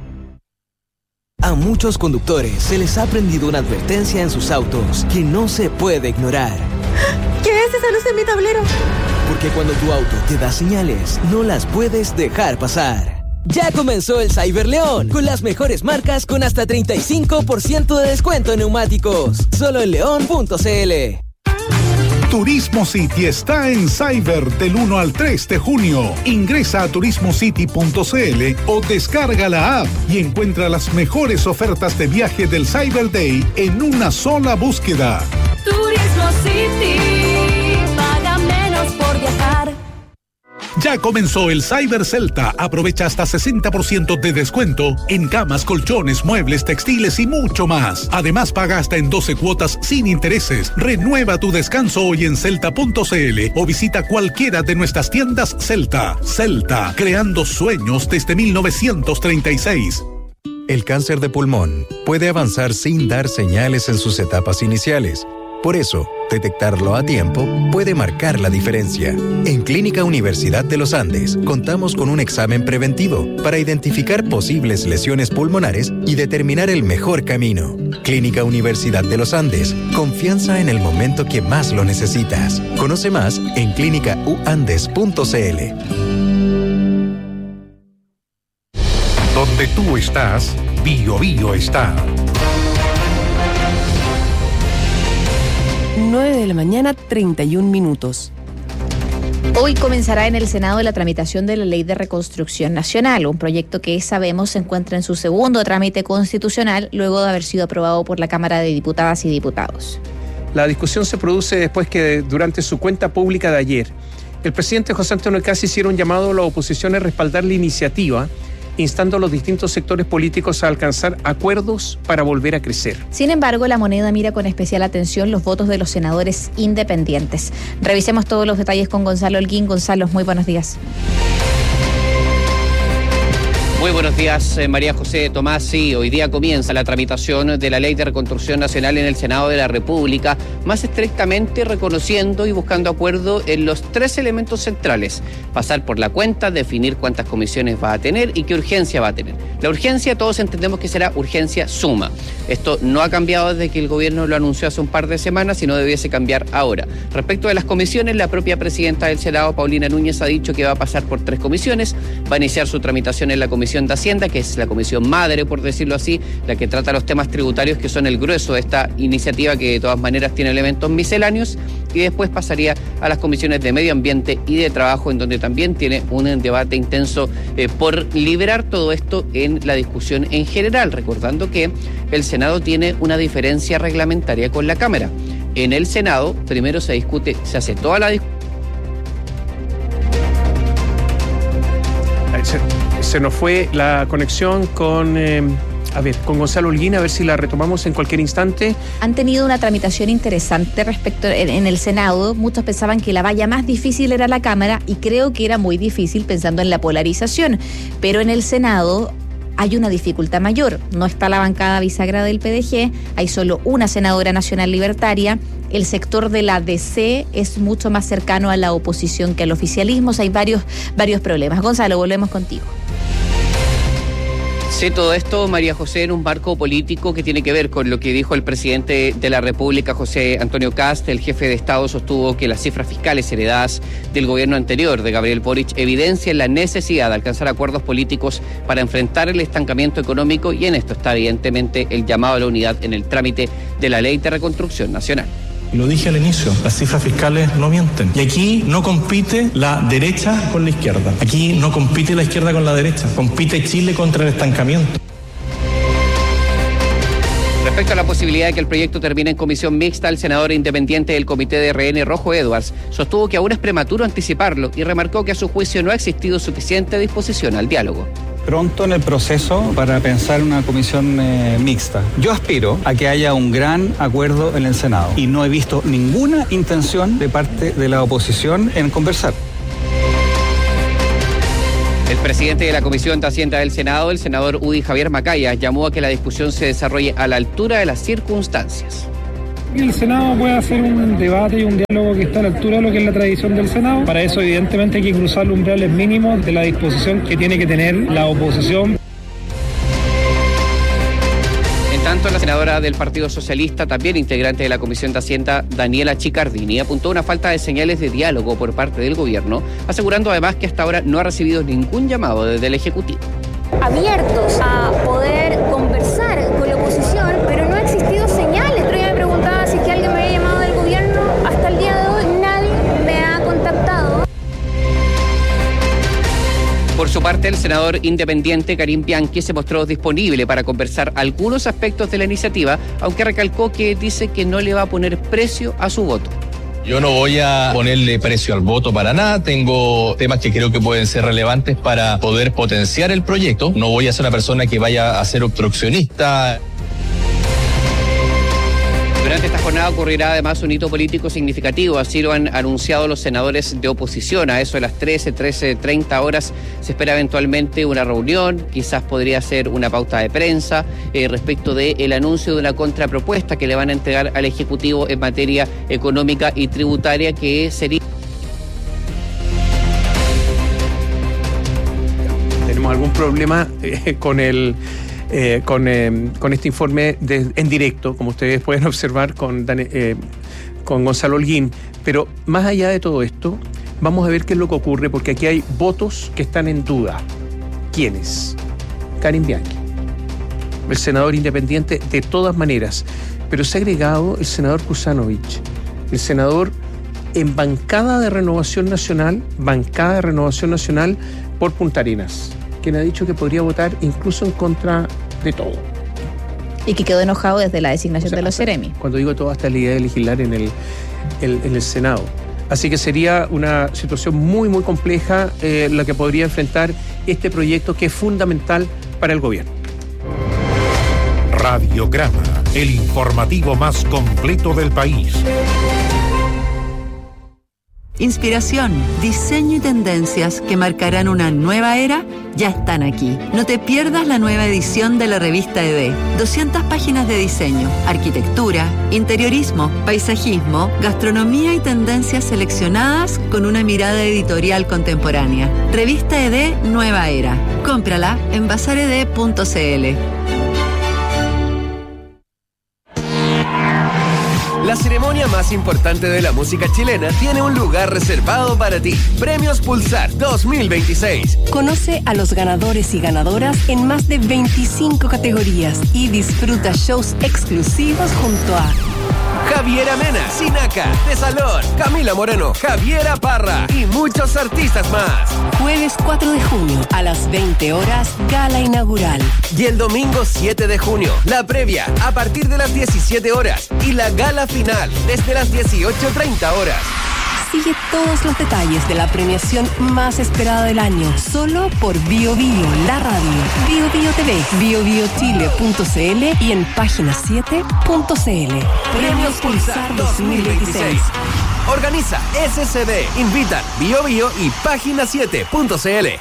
A muchos conductores se les ha prendido una advertencia en sus autos que no se puede ignorar. ¿Qué es esa luz en mi tablero? Porque cuando tu auto te da señales, no las puedes dejar pasar. Ya comenzó el Cyber León, con las mejores marcas con hasta treinta y cinco por ciento de descuento en neumáticos. Solo en león punto c l. Turismo City está en Cyber del uno al tres de junio. Ingresa a turismo city punto c l o descarga la app y encuentra las mejores ofertas de viaje del Cyber Day en una sola búsqueda. Turismo City, paga menos por viajar. Ya comenzó el Cyber Celta. Aprovecha hasta sesenta por ciento de descuento en camas, colchones, muebles, textiles y mucho más. Además, paga hasta en doce cuotas sin intereses. Renueva tu descanso hoy en celta punto c l o visita cualquiera de nuestras tiendas Celta. Celta, creando sueños desde mil novecientos treinta y seis. El cáncer de pulmón puede avanzar sin dar señales en sus etapas iniciales. Por eso, detectarlo a tiempo puede marcar la diferencia. En Clínica Universidad de los Andes, contamos con un examen preventivo para identificar posibles lesiones pulmonares y determinar el mejor camino. Clínica Universidad de los Andes, confianza en el momento que más lo necesitas. Conoce más en clínica u andes punto c l. Donde tú estás, Bio Bio está. nueve de la mañana, treinta y un minutos. Hoy comenzará en el Senado la tramitación de la Ley de Reconstrucción Nacional, un proyecto que sabemos se encuentra en su segundo trámite constitucional luego de haber sido aprobado por la Cámara de Diputadas y Diputados. La discusión se produce después que durante su cuenta pública de ayer, el presidente José Antonio Kast hiciera un llamado a la oposición a respaldar la iniciativa, instando a los distintos sectores políticos a alcanzar acuerdos para volver a crecer. Sin embargo, la moneda mira con especial atención los votos de los senadores independientes. Revisemos todos los detalles con Gonzalo Holguín. Gonzalo, muy buenos días. Muy buenos días, eh, María José Tomás. Sí, hoy día comienza la tramitación de la Ley de Reconstrucción Nacional en el Senado de la República, más estrictamente reconociendo y buscando acuerdo en los tres elementos centrales: pasar por la cuenta, definir cuántas comisiones va a tener y qué urgencia va a tener. La urgencia, todos entendemos que será urgencia suma. Esto no ha cambiado desde que el gobierno lo anunció hace un par de semanas y no debiese cambiar ahora. Respecto de las comisiones, la propia presidenta del Senado, Paulina Núñez, ha dicho que va a pasar por tres comisiones. Va a iniciar su tramitación en la Comisión de Hacienda, que es la comisión madre, por decirlo así, la que trata los temas tributarios, que son el grueso de esta iniciativa, que de todas maneras tiene elementos misceláneos, y después pasaría a las comisiones de Medio Ambiente y de Trabajo, en donde también tiene un debate intenso eh, por liberar todo esto en la discusión en general, recordando que el Senado tiene una diferencia reglamentaria con la Cámara. En el Senado, primero se discute, se hace toda la discusión. Se, se nos fue la conexión con, eh, a ver, con Gonzalo Holguín, a ver si la retomamos en cualquier instante. Han tenido una tramitación interesante respecto en, en el Senado. Muchos pensaban que la valla más difícil era la Cámara, y creo que era muy difícil pensando en la polarización. Pero en el Senado hay una dificultad mayor. No está la bancada bisagra del P D G, hay solo una senadora nacional libertaria. El sector de la D C es mucho más cercano a la oposición que al oficialismo. O sea, hay varios, varios problemas. Gonzalo, volvemos contigo. Sí, todo esto, María José, en un marco político que tiene que ver con lo que dijo el presidente de la República, José Antonio Kast. El jefe de Estado sostuvo que las cifras fiscales heredadas del gobierno anterior de Gabriel Boric evidencian la necesidad de alcanzar acuerdos políticos para enfrentar el estancamiento económico, y en esto está evidentemente el llamado a la unidad en el trámite de la Ley de Reconstrucción Nacional. Lo dije al inicio, las cifras fiscales no mienten. Y aquí no compite la derecha con la izquierda. Aquí no compite la izquierda con la derecha. Compite Chile contra el estancamiento. Respecto a la posibilidad de que el proyecto termine en comisión mixta, el senador independiente del Comité de R N, Rojo Edwards, sostuvo que aún es prematuro anticiparlo y remarcó que a su juicio no ha existido suficiente disposición al diálogo. Pronto en el proceso para pensar una comisión eh, mixta. Yo aspiro a que haya un gran acuerdo en el Senado y no he visto ninguna intención de parte de la oposición en conversar. El presidente de la Comisión de Hacienda del Senado, el senador Udi Javier Macaya, llamó a que la discusión se desarrolle a la altura de las circunstancias. El Senado puede hacer un debate y un diálogo que está a la altura de lo que es la tradición del Senado. Para eso, evidentemente, hay que cruzar los umbrales mínimos de la disposición que tiene que tener la oposición. En tanto, la senadora del Partido Socialista, también integrante de la Comisión de Hacienda, Daniela Chicardini, apuntó una falta de señales de diálogo por parte del gobierno, asegurando además que hasta ahora no ha recibido ningún llamado desde el Ejecutivo. Abiertos a poder conversar con la oposición, pero no ha existido señales. Pero yo me preguntaba si es que alguien me había llamado del gobierno. Hasta el día de hoy nadie me ha contactado. Por su parte, el senador independiente Karim Bianchi se mostró disponible para conversar algunos aspectos de la iniciativa, aunque recalcó que dice que no le va a poner precio a su voto. Yo no voy a ponerle precio al voto para nada, tengo temas que creo que pueden ser relevantes para poder potenciar el proyecto, no voy a ser una persona que vaya a ser obstruccionista. Durante esta jornada ocurrirá además un hito político significativo, así lo han anunciado los senadores de oposición. A eso de las trece, trece treinta horas se espera eventualmente una reunión, quizás podría ser una pauta de prensa eh, respecto del anuncio de una contrapropuesta que le van a entregar al Ejecutivo en materia económica y tributaria, que sería... ¿Tenemos algún problema eh, con el... Eh, con, eh, con este informe de, en directo, como ustedes pueden observar con, eh, con Gonzalo Holguín? Pero más allá de todo esto, vamos a ver qué es lo que ocurre, porque aquí hay votos que están en duda. ¿Quiénes? Karim Bianchi, el senador independiente de todas maneras, pero se ha agregado el senador Kuzanovich, el senador en bancada de Renovación Nacional, bancada de Renovación Nacional por Punta Arenas, quien ha dicho que podría votar incluso en contra de todo. Y que quedó enojado desde la designación, o sea, de los Ceremi. Cuando digo todo, hasta la idea de legislar en el, el, en el Senado. Así que sería una situación muy, muy compleja eh, la que podría enfrentar este proyecto, que es fundamental para el gobierno. Radiograma, el informativo más completo del país. Inspiración, diseño y tendencias que marcarán una nueva era ya están aquí. No te pierdas la nueva edición de la revista E D. doscientas páginas de diseño, arquitectura, interiorismo, paisajismo, gastronomía y tendencias seleccionadas con una mirada editorial contemporánea. Revista E D Nueva Era. Cómprala en bazar e d punto c l. La ceremonia más importante de la música chilena tiene un lugar reservado para ti. Premios Pulsar dos mil veintiséis. Conoce a los ganadores y ganadoras en más de veinticinco categorías y disfruta shows exclusivos junto a Javiera Mena, Sinaca, Tesalón, Camila Moreno, Javiera Parra y muchos artistas más. Jueves cuatro de junio a las veinte horas, gala inaugural. Y el domingo siete de junio, la previa a partir de las diecisiete horas y la gala final desde las dieciocho treinta horas. Sigue todos los detalles de la premiación más esperada del año, solo por Bio Bio, la radio, Bio Bio T V, bio bio chile punto c l y en página siete punto c l. Premios Pulsar dos mil veintiséis. Organiza S C D, invitan Bio Bio y página siete punto c l.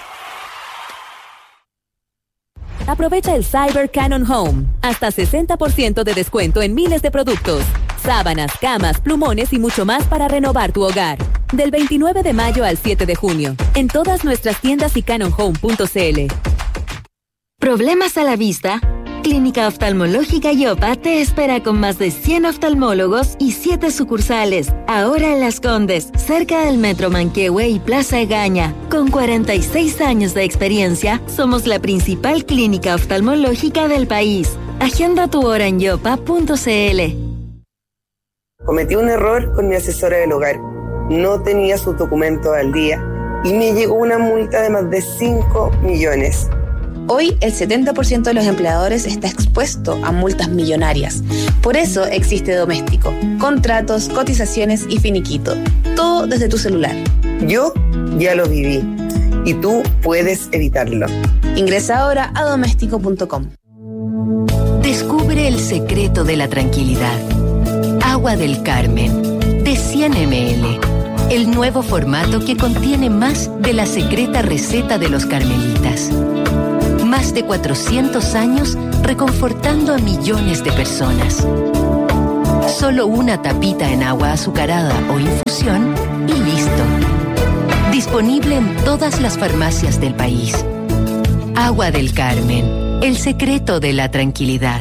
Aprovecha el Cyber Canon Home. Hasta sesenta por ciento de descuento en miles de productos. Sábanas, camas, plumones y mucho más para renovar tu hogar. Del veintinueve de mayo al siete de junio. En todas nuestras tiendas y canon home punto c l. ¿Problemas a la vista? Clínica Oftalmológica Yopa te espera con más de cien oftalmólogos y siete sucursales. Ahora en Las Condes, cerca del Metro Manquehue y Plaza Egaña. Con cuarenta y seis años de experiencia, somos la principal clínica oftalmológica del país. Agenda tu hora en yopa punto c l. Cometí un error con mi asesora del hogar. No tenía sus documentos al día y me llegó una multa de más de cinco millones. Hoy el setenta por ciento de los empleadores está expuesto a multas millonarias. Por eso existe Doméstico. Contratos, cotizaciones y finiquito. Todo desde tu celular. Yo ya lo viví y tú puedes evitarlo. Ingresa ahora a doméstico punto com. Descubre el secreto de la tranquilidad. Agua del Carmen, de cien mililitros. El nuevo formato que contiene más de la secreta receta de los carmelitas. Más de cuatrocientos años reconfortando a millones de personas. Solo una tapita en agua azucarada o infusión y listo. Disponible en todas las farmacias del país. Agua del Carmen, el secreto de la tranquilidad.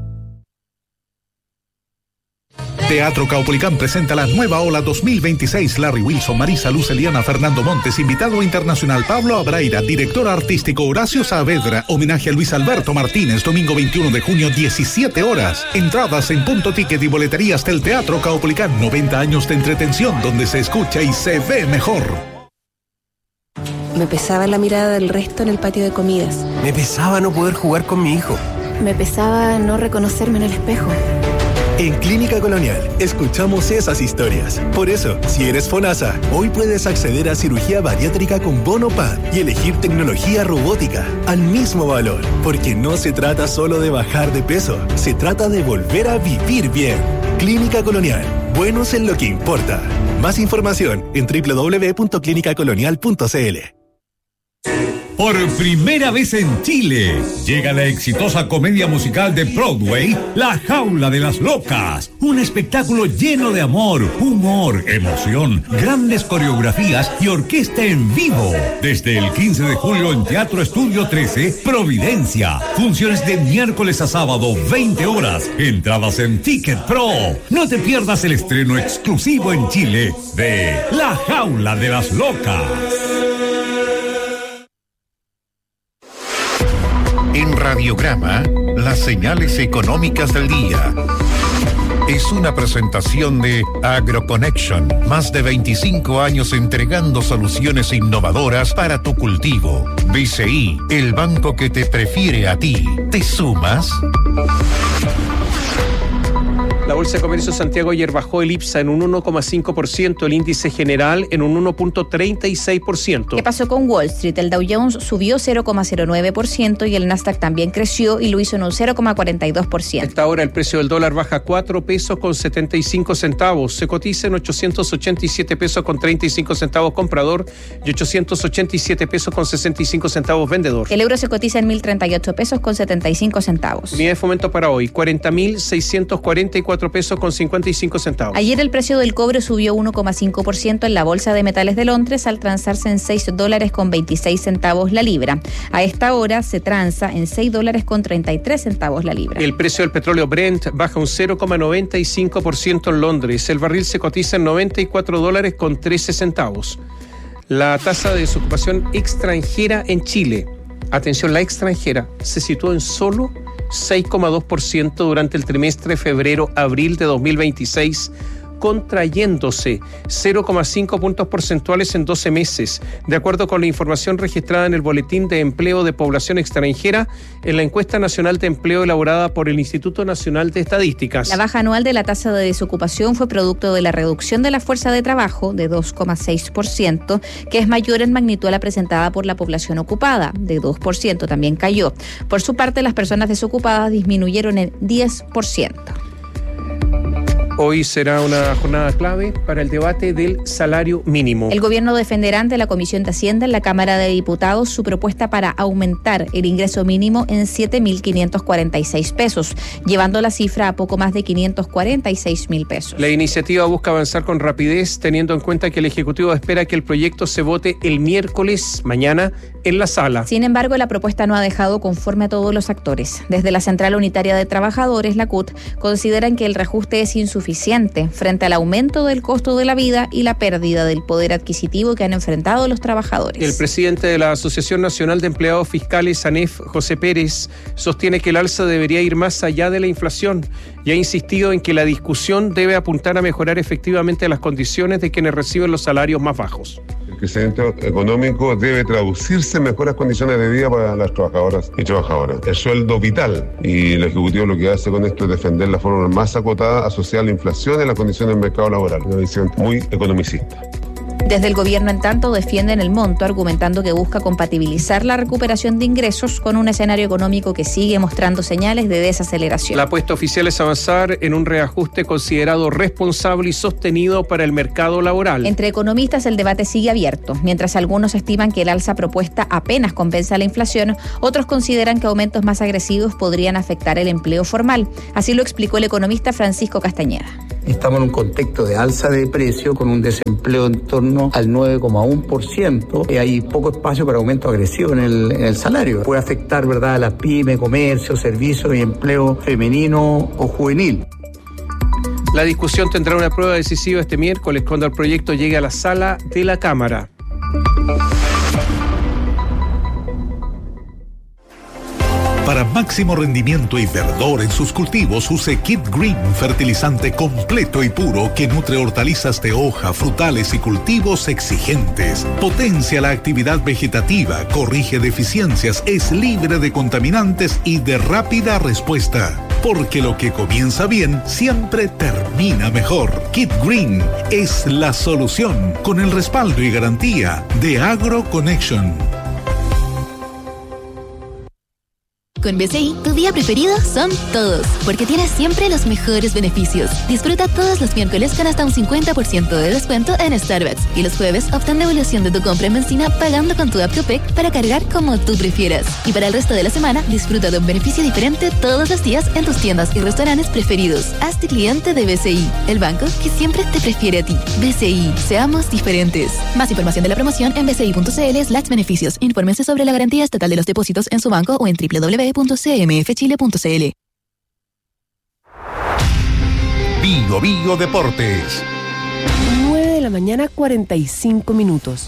Teatro Caupolicán presenta la nueva ola dos mil veintiséis. Larry Wilson, Marisa Luz, Eliana, Fernando Montes, invitado internacional Pablo Abraira, director artístico Horacio Saavedra, homenaje a Luis Alberto Martínez, domingo veintiuno de junio, diecisiete horas. Entradas en Punto Ticket y boleterías del Teatro Caupolicán. noventa años de entretención donde se escucha y se ve mejor. Me pesaba la mirada del resto en el patio de comidas. Me pesaba no poder jugar con mi hijo. Me pesaba no reconocerme en el espejo. En Clínica Colonial escuchamos esas historias. Por eso, si eres FONASA, hoy puedes acceder a cirugía bariátrica con bono P A D y elegir tecnología robótica al mismo valor. Porque no se trata solo de bajar de peso, se trata de volver a vivir bien. Clínica Colonial, buenos en lo que importa. Más información en doble u doble u doble u punto clínica colonial punto c l. Por primera vez en Chile, llega la exitosa comedia musical de Broadway, La Jaula de las Locas. Un espectáculo lleno de amor, humor, emoción, grandes coreografías y orquesta en vivo. Desde el quince de julio en Teatro Estudio trece, Providencia. Funciones de miércoles a sábado, veinte horas. Entradas en Ticket Pro. No te pierdas el estreno exclusivo en Chile de La Jaula de las Locas. En Radiograma, las señales económicas del día. Es una presentación de AgroConnection, más de veinticinco años entregando soluciones innovadoras para tu cultivo. B C I, el banco que te prefiere a ti. ¿Te sumas? La Bolsa de Comercio de Santiago ayer bajó el IPSA en un uno coma cinco por ciento, el índice general en un uno punto treinta y seis por ciento. ¿Qué pasó con Wall Street? El Dow Jones subió cero coma cero nueve por ciento y el Nasdaq también creció y lo hizo en un cero coma cuarenta y dos por ciento. A esta hora el precio del dólar baja cuatro pesos con setenta y cinco centavos. Se cotiza en ochocientos ochenta y siete pesos con treinta y cinco centavos comprador y ochocientos ochenta y siete pesos con sesenta y cinco centavos vendedor. El euro se cotiza en mil treinta y ocho pesos con setenta y cinco centavos. Unidad de fomento para hoy, cuarenta mil seiscientos cuarenta y cuatro pesos con cincuenta y cinco centavos. Ayer el precio del cobre subió uno coma cinco por ciento en la Bolsa de Metales de Londres al transarse en seis dólares con veintiséis centavos la libra. A esta hora se transa en seis dólares con treinta y tres centavos la libra. El precio del petróleo Brent baja un cero coma noventa y cinco por ciento en Londres. El barril se cotiza en noventa y cuatro dólares con trece centavos. La tasa de desocupación extranjera en Chile, atención, la extranjera, se situó en solo seis coma dos por ciento durante el trimestre febrero-abril de dos mil veintiséis, contrayéndose cero coma cinco puntos porcentuales en doce meses, de acuerdo con la información registrada en el Boletín de Empleo de Población Extranjera en la encuesta nacional de empleo elaborada por el Instituto Nacional de Estadísticas. La baja anual de la tasa de desocupación fue producto de la reducción de la fuerza de trabajo de dos coma seis por ciento, que es mayor en magnitud a la presentada por la población ocupada, de dos por ciento también cayó. Por su parte, las personas desocupadas disminuyeron en diez por ciento. Hoy será una jornada clave para el debate del salario mínimo. El gobierno defenderá ante la Comisión de Hacienda en la Cámara de Diputados su propuesta para aumentar el ingreso mínimo en siete mil quinientos cuarenta y seis pesos, llevando la cifra a poco más de quinientos cuarenta y seis mil pesos. La iniciativa busca avanzar con rapidez, teniendo en cuenta que el Ejecutivo espera que el proyecto se vote el miércoles, mañana, en la sala. Sin embargo, la propuesta no ha dejado conforme a todos los actores. Desde la Central Unitaria de Trabajadores, la C U T, consideran que el reajuste es insuficiente insuficiente frente al aumento del costo de la vida y la pérdida del poder adquisitivo que han enfrentado los trabajadores. El presidente de la Asociación Nacional de Empleados Fiscales, ANEF, José Pérez, sostiene que el alza debería ir más allá de la inflación y ha insistido en que la discusión debe apuntar a mejorar efectivamente las condiciones de quienes reciben los salarios más bajos. El crecimiento económico debe traducirse en mejores condiciones de vida para las trabajadoras y trabajadores. El sueldo vital, y el Ejecutivo lo que hace con esto es defender la forma más acotada asociada a la inflación en las condiciones del mercado laboral. Una visión muy economicista. Desde el gobierno, en tanto, defienden el monto, argumentando que busca compatibilizar la recuperación de ingresos con un escenario económico que sigue mostrando señales de desaceleración. La apuesta oficial es avanzar en un reajuste considerado responsable y sostenido para el mercado laboral. Entre economistas el debate sigue abierto. Mientras algunos estiman que el alza propuesta apenas compensa la inflación, otros consideran que aumentos más agresivos podrían afectar el empleo formal. Así lo explicó el economista Francisco Castañeda. Estamos en un contexto de alza de precio con un desempleo en torno al nueve coma uno por ciento. Hay poco espacio para aumento agresivo en el, en el salario. Puede afectar, ¿verdad?, a las pymes, comercio, servicios y empleo femenino o juvenil. La discusión tendrá una prueba decisiva este miércoles cuando el proyecto llegue a la sala de la Cámara. Para máximo rendimiento y verdor en sus cultivos, use Kit Green, fertilizante completo y puro que nutre hortalizas de hoja, frutales y cultivos exigentes. Potencia la actividad vegetativa, corrige deficiencias, es libre de contaminantes y de rápida respuesta. Porque lo que comienza bien siempre termina mejor. Kit Green es la solución, con el respaldo y garantía de AgroConnection. Con B C I, tu día preferido son todos, porque tienes siempre los mejores beneficios. Disfruta todos los miércoles con hasta un cincuenta por ciento de descuento en Starbucks. Y los jueves obtén devolución de tu compra en benzina pagando con tu app Copec para cargar como tú prefieras. Y para el resto de la semana, disfruta de un beneficio diferente todos los días en tus tiendas y restaurantes preferidos. Hazte cliente de B C I, el banco que siempre te prefiere a ti. B C I, seamos diferentes. Más información de la promoción en bci.cl slash beneficios. Infórmense sobre la garantía estatal de los depósitos en su banco o en doble u doble u doble u punto c m f chile punto c l. Bio Bio Deportes. nueve de la mañana, cuarenta y cinco minutos.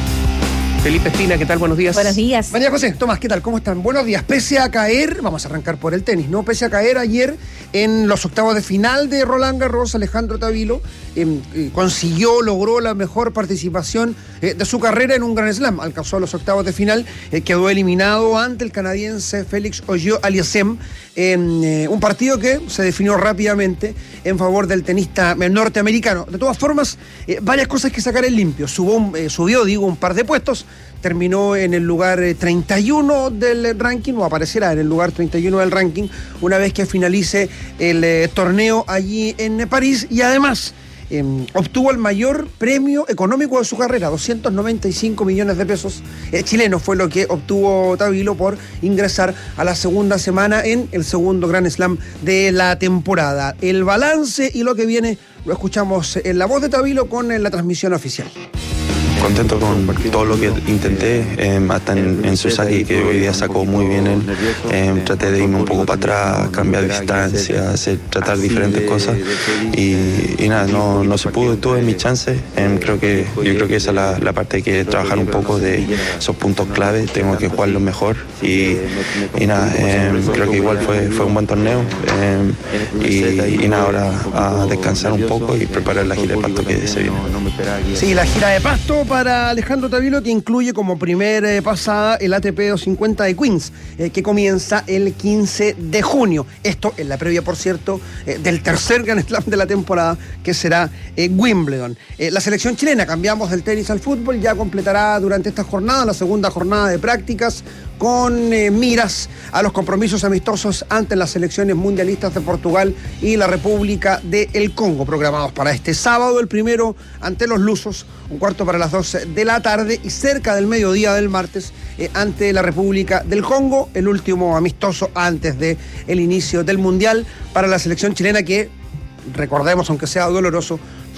Felipe Espina, ¿qué tal? Buenos días. Buenos días. María José, Tomás, ¿qué tal? ¿Cómo están? Buenos días. Pese a caer, vamos a arrancar por el tenis, ¿no? Pese a caer ayer en los octavos de final de Roland Garros, Alejandro Tavilo eh, eh, consiguió, logró la mejor participación eh, de su carrera en un Grand Slam. Alcanzó a los octavos de final, eh, quedó eliminado ante el canadiense Félix Auger-Aliassime en eh, un partido que se definió rápidamente en favor del tenista norteamericano. De todas formas, eh, varias cosas que sacar en limpio. Subió, eh, subió, digo, un par de puestos. Terminó en el lugar treinta y uno del ranking, o aparecerá en el lugar treinta y uno del ranking, una vez que finalice el eh, torneo allí en París, y además eh, obtuvo el mayor premio económico de su carrera, doscientos noventa y cinco millones de pesos eh, chilenos fue lo que obtuvo Tavilo por ingresar a la segunda semana en el segundo Grand Slam de la temporada. El balance y lo que viene lo escuchamos en la voz de Tavilo con en la transmisión oficial. Contento con todo lo que intenté, eh, hasta en, en Susari, que hoy día sacó muy bien él. Eh, traté de irme un poco para atrás, cambiar distancia, hacer, tratar diferentes cosas. Y, y nada, no, no se pudo, tuve mis chances. Eh, creo que, yo creo que esa es la, la parte que hay que trabajar un poco de esos puntos clave. Tengo que jugarlo mejor. Y, y nada, eh, creo que igual fue, fue un buen torneo. Eh, y, y nada, ahora a descansar un poco y preparar la gira de Pasto que se viene. Sí, la gira de Pasto para Alejandro Tavilo, que incluye como primer eh, pasada el A T P doscientos cincuenta de Queens, eh, que comienza el quince de junio. Esto en la previa, por cierto, eh, del tercer Grand Slam de la temporada, que será eh, Wimbledon. Eh, la selección chilena, cambiamos del tenis al fútbol, ya completará durante esta jornada, la segunda jornada de prácticas, con eh, miras a los compromisos amistosos ante las selecciones mundialistas de Portugal y la República del Congo, programados para este sábado, el primero ante los lusos, un cuarto para las doce de la tarde, y cerca del mediodía del martes eh, ante la República del Congo, el último amistoso antes del inicio del Mundial para la selección chilena, que, recordemos, aunque sea doloroso,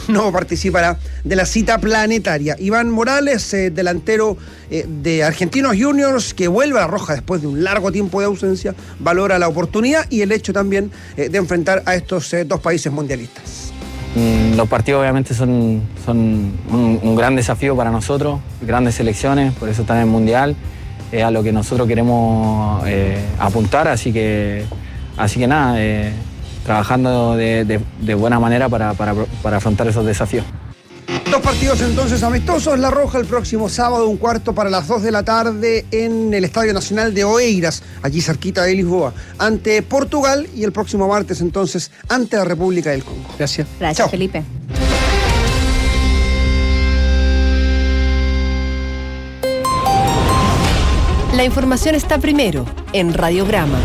no participará de la cita planetaria. Iván Morales, eh, delantero eh, de Argentinos Juniors, que vuelve a la roja después de un largo tiempo de ausencia, valora la oportunidad y el hecho también eh, de enfrentar a estos eh, dos países mundialistas. Los partidos obviamente son, son un, un gran desafío para nosotros, grandes selecciones, por eso están en el Mundial, es a lo que nosotros queremos eh, apuntar, así que, así que nada, eh, trabajando de, de, de buena manera para, para, para afrontar esos desafíos. Dos partidos entonces amistosos, La Roja el próximo sábado, un cuarto para las dos de la tarde en el Estadio Nacional de Oeiras, allí cerquita de Lisboa, ante Portugal, y el próximo martes entonces ante la República del Congo. Gracias. Gracias, Chao. Felipe. La información está primero en Radiograma.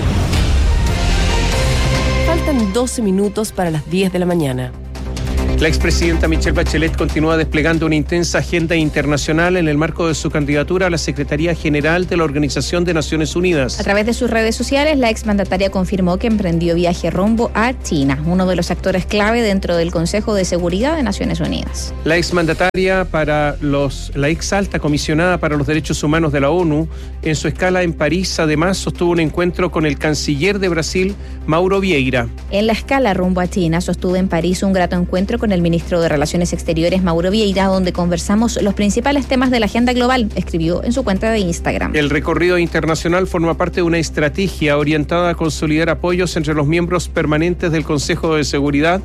Faltan doce minutos para las diez de la mañana. La expresidenta Michelle Bachelet continúa desplegando una intensa agenda internacional en el marco de su candidatura a la Secretaría General de la Organización de Naciones Unidas. A través de sus redes sociales, la exmandataria confirmó que emprendió viaje rumbo a China, uno de los actores clave dentro del Consejo de Seguridad de Naciones Unidas. La exmandataria para los, la ex alta comisionada para los derechos humanos de la ONU, en su escala en París, además sostuvo un encuentro con el canciller de Brasil, Mauro Vieira. En la escala rumbo a China, sostuvo en París un grato encuentro con el ministro de Relaciones Exteriores, Mauro Vieira, donde conversamos los principales temas de la agenda global, escribió en su cuenta de Instagram. El recorrido internacional forma parte de una estrategia orientada a consolidar apoyos entre los miembros permanentes del Consejo de Seguridad